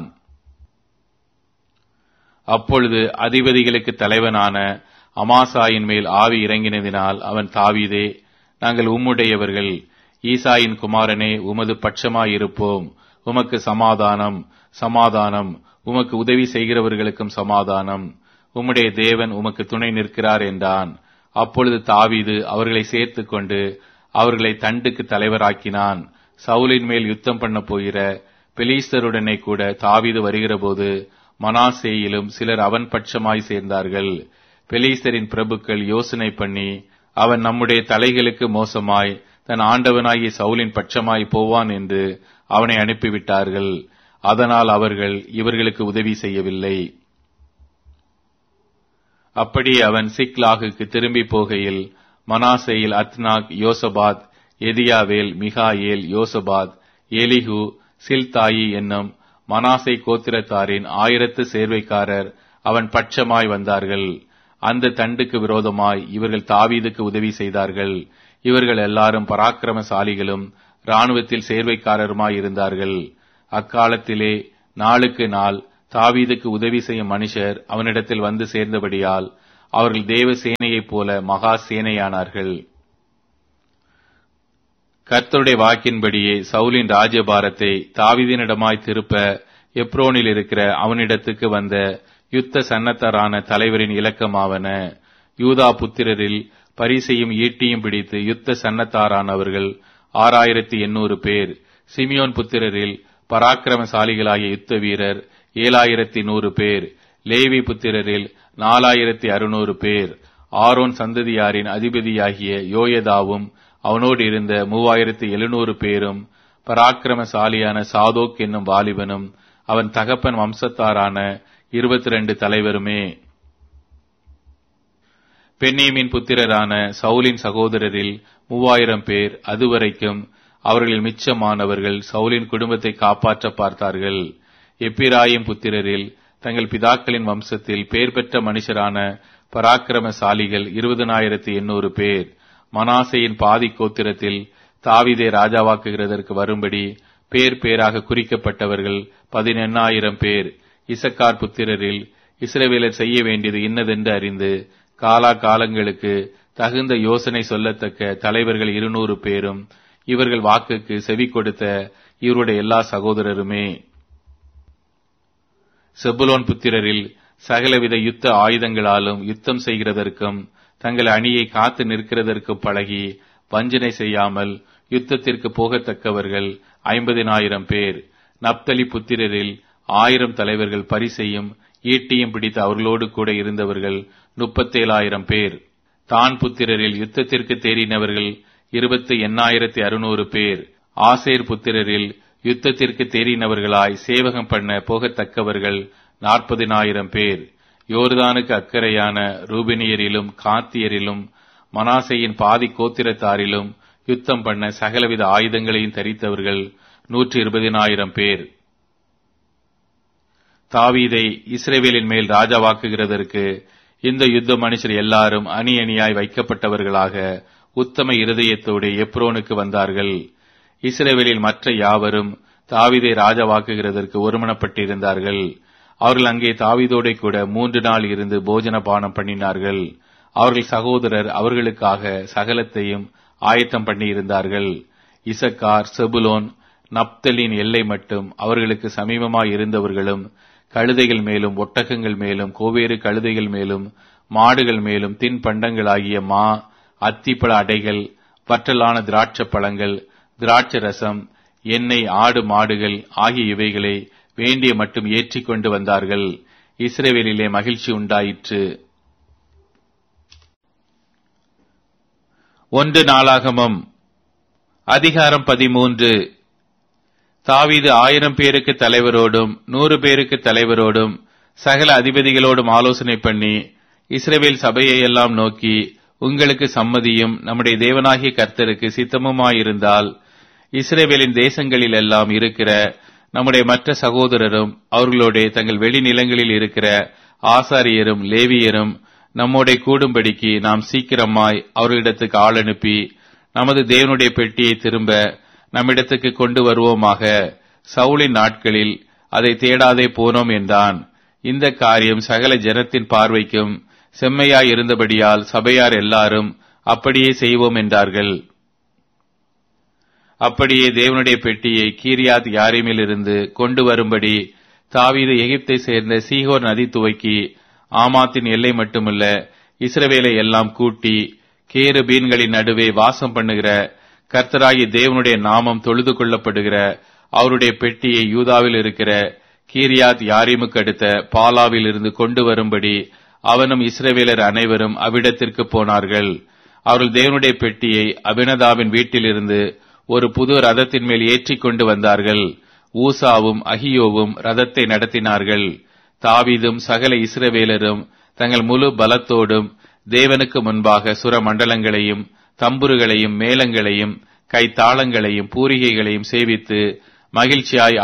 Speaker 1: அப்பொழுது அதிபதிகளுக்கு தலைவனான அமாசாயின் மேல் ஆவி இறங்கினதினால் அவன், தாவீதே, நாங்கள் உம்முடையவர்கள், ஈசாயின் குமாரனே, உமது பட்சமாயிருப்போம். உமக்கு சமாதானம், சமாதானம். உமக்கு உதவி செய்கிறவர்களுக்கும் சமாதானம். உம்முடைய தேவன் உமக்கு துணை நிற்கிறார் என்றான். அப்பொழுது தாவீது அவர்களை சேர்த்து கொண்டு அவர்களை தண்டுக்கு தலைவராக்கினான். சவுலின் மேல் யுத்தம் பண்ண போகிற பெலிஸ்தருடனே கூட தாவீது வருகிற போது மனாசேயிலும் சிலர் அவன் பட்சமாய் சேர்ந்தார்கள். பெலிஸ்தரின் பிரபுக்கள் யோசனை பண்ணி, அவன் நம்முடைய தலைகளுக்கு மோசமாய் தன் ஆண்டவனாகிய சவுலின் பட்சமாய் போவான் என்று அவனை அனுப்பிவிட்டார்கள். அதனால் அவர்கள் இவர்களுக்கு உதவி செய்யவில்லை. அப்படி அவன் சிக்லாகுக்கு திரும்பி போகையில் மனாசேயில் அத்னாக், யோசபாத், எதியாவேல், மிகாயேல், யோசபாத், எலிகு, சில்தாயி என்னும் மனாசே கோத்திரத்தாரின் ஆயிரத்து சேர்வைக்காரர் அவன் பட்சமாய் வந்தார்கள். அந்த தண்டுக்கு விரோதமாய் இவர்கள் தாவீதுக்கு உதவி செய்தார்கள். இவர்கள் எல்லாரும் பராக்கிரமசாலிகளும் இராணுவத்தில் சேர்வைக்காரருமாய் இருந்தார்கள். அக்காலத்திலே நாளுக்கு நாள் தாவீதுக்கு உதவி செய்யும் மனுஷர் அவனிடத்தில் வந்து சேர்ந்தபடியால் அவர்கள் தேவ சேனையைப் போல மகா சேனையானார்கள். கர்த்தருடைய வாக்கின்படியே சவுலின் ராஜ்யபாரத்தை தாவீதினிடமாய் திருப்ப எப்ரோனில் இருக்கிற அவனிடத்துக்கு வந்த யுத்த சன்னத்தரான தலைவரின் இலக்கமாவன. யூதா புத்திரரில் பரிசையும் ஈட்டியும் பிடித்து யுத்த சன்னத்தாரானவர்கள் ஆறாயிரத்தி எண்ணூறு பேர். சிமியோன் புத்திரரில் பராக்கிரமசாலிகளாகிய யுத்த வீரர் ஏழாயிரத்தி நூறு பேர். லேவி புத்திரரில் நாலாயிரத்தி அறுநூறு பேர். ஆரோன் சந்ததியாரின் அதிபதியாகிய யோயதாவும் அவனோடு இருந்த மூவாயிரத்தி எழுநூறு பேரும் பராக்கிரமசாலியான சாதோக் என்னும் வாலிபனும் அவன் தகப்பன் வம்சத்தாரான இருபத்தி ரெண்டு தலைவருமே. பென்னேமின் புத்திரரான சவுலின் சகோதரரில் மூவாயிரம் பேர். அதுவரைக்கும் அவர்களில் மிச்சமானவர்கள் சவுலின் குடும்பத்தை காப்பாற்ற பார்த்தார்கள். எப்பிராயிம் புத்திரரில் தங்கள் பிதாக்களின் வம்சத்தில் பேர் பெற்ற மனுஷரான பராக்கிரமசாலிகள் இருபதனாயிரத்தி எண்ணூறு பேர். மனாசையின் பாதி கோத்திரத்தில் தாவீதை ராஜாவாக்குகிறதற்கு வரும்படி பேர் பேராக குறிக்கப்பட்டவர்கள் பதினெண்ணாயிரம் பேர். இசக்கார் புத்திரரில் இஸ்ரவேலர் செய்ய வேண்டியது இன்னதென்று அறிந்து காலா காலங்களுக்கு தகுந்த யோசனை சொல்லத்தக்க தலைவர்கள் இருநூறு பேரும். இவர்கள் வாக்குக்கு செவி கொடுத்த இவருடைய எல்லா சகோதரருமே. செபுலோன் புத்திரரில் சகலவித யுத்த ஆயுதங்களாலும் யுத்தம் செய்கிறதற்கும் தங்கள் அணியை காத்து நிற்கிறதற்கு பழகி வஞ்சனை செய்யாமல் யுத்தத்திற்கு போகத்தக்கவர்கள் ஐம்பதினாயிரம் பேர். நப்தலி புத்திரரில் ஆயிரம் தலைவர்கள் பரிசையும் ஈட்டியும் பிடித்து அவர்களோடு கூட இருந்தவர்கள் முப்பத்தேழாயிரம் பேர். தான் புத்திரரில் யுத்தத்திற்கு தேறினவர்கள் இருபத்தி எண்ணாயிரத்தி அறுநூறு பேர். ஆசேர் புத்திரரில் யுத்தத்திற்கு தேறினவர்களாய் சேவகம் பண்ண போகத்தக்கவர்கள் நாற்பதினாயிரம் பேர். யோர்தானுக்கு அக்கறையான ரூபினியரிலும் காத்தியரிலும் மனாசையின் பாதி கோத்திரத்தாரிலும் யுத்தம் பண்ண சகலவித ஆயுதங்களையும் தரித்தவர்கள் நூற்றி இருபதினாயிரம் பேர். தாவீதை இஸ்ரவேலின் மேல் ராஜாவாக்குகிறதற்கு இந்த யுத்த மனுஷர் எல்லாரும் அணி அணியாய் வைக்கப்பட்டவர்களாக உத்தம இருதயத்தோடு எப்ரோனுக்கு வந்தார்கள். இஸ்ரவேலில் மற்ற யாவரும் தாவீதை ராஜாவாக்குகிறதற்கு ஒருமனப்பட்டிருந்தார்கள். அவர்கள் அங்கே தாவீதோட கூட மூன்று நாள் இருந்து போஜன பானம் பண்ணினார்கள். அவர்கள் சகோதரர் அவர்களுக்காக சகலத்தையும் ஆயத்தம் பண்ணி இருந்தார்கள். இசக்கார், செபுலோன், நப்தலின் எல்லை மட்டும் அவர்களுக்கு சமீபமாய் இருந்தவர்களும் கழுதைகள் மேலும் ஒட்டகங்கள் மேலும் கோவேறு கழுதைகள் மேலும் மாடுகள் மேலும் தின் பண்டங்களாகிய மா, அத்திப்பழ அடைகள், வற்றலான திராட்சை பழங்கள், திராட்சை ரசம், எண்ணெய், ஆடு மாடுகள் ஆகிய இவைகளை வேண்டிய மட்டும் ஏற்றிக் கொண்டு வந்தார்கள். இஸ்ரவேலிலே மகிழ்ச்சி உண்டாயிற்று. ஒன்று நாளாகமம் அதிகாரம் பதிமூன்று. தாவீது ஆயிரம் பேருக்கு தலைவரோடும் நூறு பேருக்கு தலைவரோடும் சகல அதிபதிகளோடும் ஆலோசனை பண்ணி இஸ்ரவேல் சபையை எல்லாம் நோக்கி, உங்களுக்கு சம்மதியும் நம்முடைய தேவனாகிய கர்த்தருக்கு சித்தமுமாயிருந்தால் இஸ்ரவேலின் தேசங்களில் எல்லாம் இருக்கிற நம்முடைய மற்ற சகோதரரும் அவர்களோட தங்கள் வெளிநிலங்களில் இருக்கிற ஆசாரியரும் லேவியரும் நம்மோட கூடும்படிக்கு நாம் சீக்கிரமாய் அவர்களிடத்துக்கு ஆள் அனுப்பி நமது தேவனுடைய பெட்டியை திரும்ப நம்மிடத்துக்கு கொண்டு வருவோமாக. சவுலின் நாட்களில் அதை தேடாதே போனோம் என்றான். இந்த காரியம் சகல ஜனத்தின் பார்வைக்கும் செம்மையாய் இருந்தபடியால் சபையார் எல்லாரும் அப்படியே செய்வோம் என்றார்கள். அப்படியே தேவனுடைய பெட்டியை கீரியாத் யாரீமிலிருந்து கொண்டு வரும்படி தாவீது எகிப்தை சேர்ந்த சீகோர் நதி துவக்கி ஆமாத்தின் எல்லை மட்டுமல்ல இஸ்ரவேலை எல்லாம் கூட்டி கேருபீன்களின் நடுவே வாசம் பண்ணுகிற கர்த்தராகிய தேவனுடைய நாமம் தொழுது கொள்ளப்படுகிற அவருடைய பெட்டியை யூதாவில் இருக்கிற கீரியாத் யாரீமுக்கு அடுத்த பாலாவில் இருந்து கொண்டு வரும்படி அவனும் இஸ்ரவேலர் அனைவரும் அவ்விடத்திற்கு போனார்கள். அவர்கள் தேவனுடைய பெட்டியை அபினதாவின் வீட்டிலிருந்து ஒரு புது ரதத்தின் மேல் ஏற்றிக் கொண்டு வந்தார்கள். ஊசாவும் அகியோவும் ரதத்தை நடத்தினார்கள். தாவீதும் சகல இஸ்ரவேலரும் தங்கள் முழு பலத்தோடும் தேவனுக்கு முன்பாக சுர மண்டலங்களையும் தம்புருகளையும் மேளங்களையும் கைத்தாளங்களையும் பூரிகைகளையும் சேவித்து மகிழ்ச்சியாய்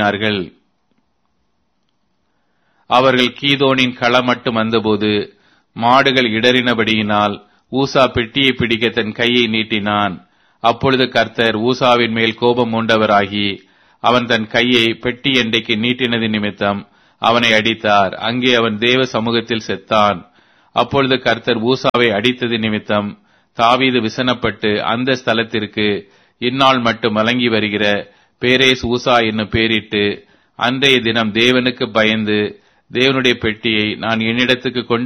Speaker 1: ஆடிப்பாடினார்கள். அவர்கள் கீதோனின் களம் மட்டும் வந்தபோது மாடுகள் இடறினபடியினால் ஊசா பெட்டியை பிடிக்க தன் கையை நீட்டினான். அப்பொழுது கர்த்தர் ஊசாவின் மேல் கோபம் மூண்டவராகி அவன் தன் கையை பெட்டி எண்டைக்கு நீட்டினது நிமித்தம் அவனை அடித்தார். அங்கே அவன் தேவ சமூகத்தில் செத்தான். அப்பொழுது கர்த்தர் ஊசாவை அடித்தது நிமித்தம் தாவீது விசனப்பட்டு அந்த ஸ்தலத்திற்கு இந்நாள் மட்டும் வழங்கி வருகிற பேரேஸ் ஊசா என்னும் பேரிட்டு, அன்றைய தினம் தேவனுக்கு பயந்து தேவனுடைய பெட்டியை நான் என்னிடத்துக்கு கொண்டு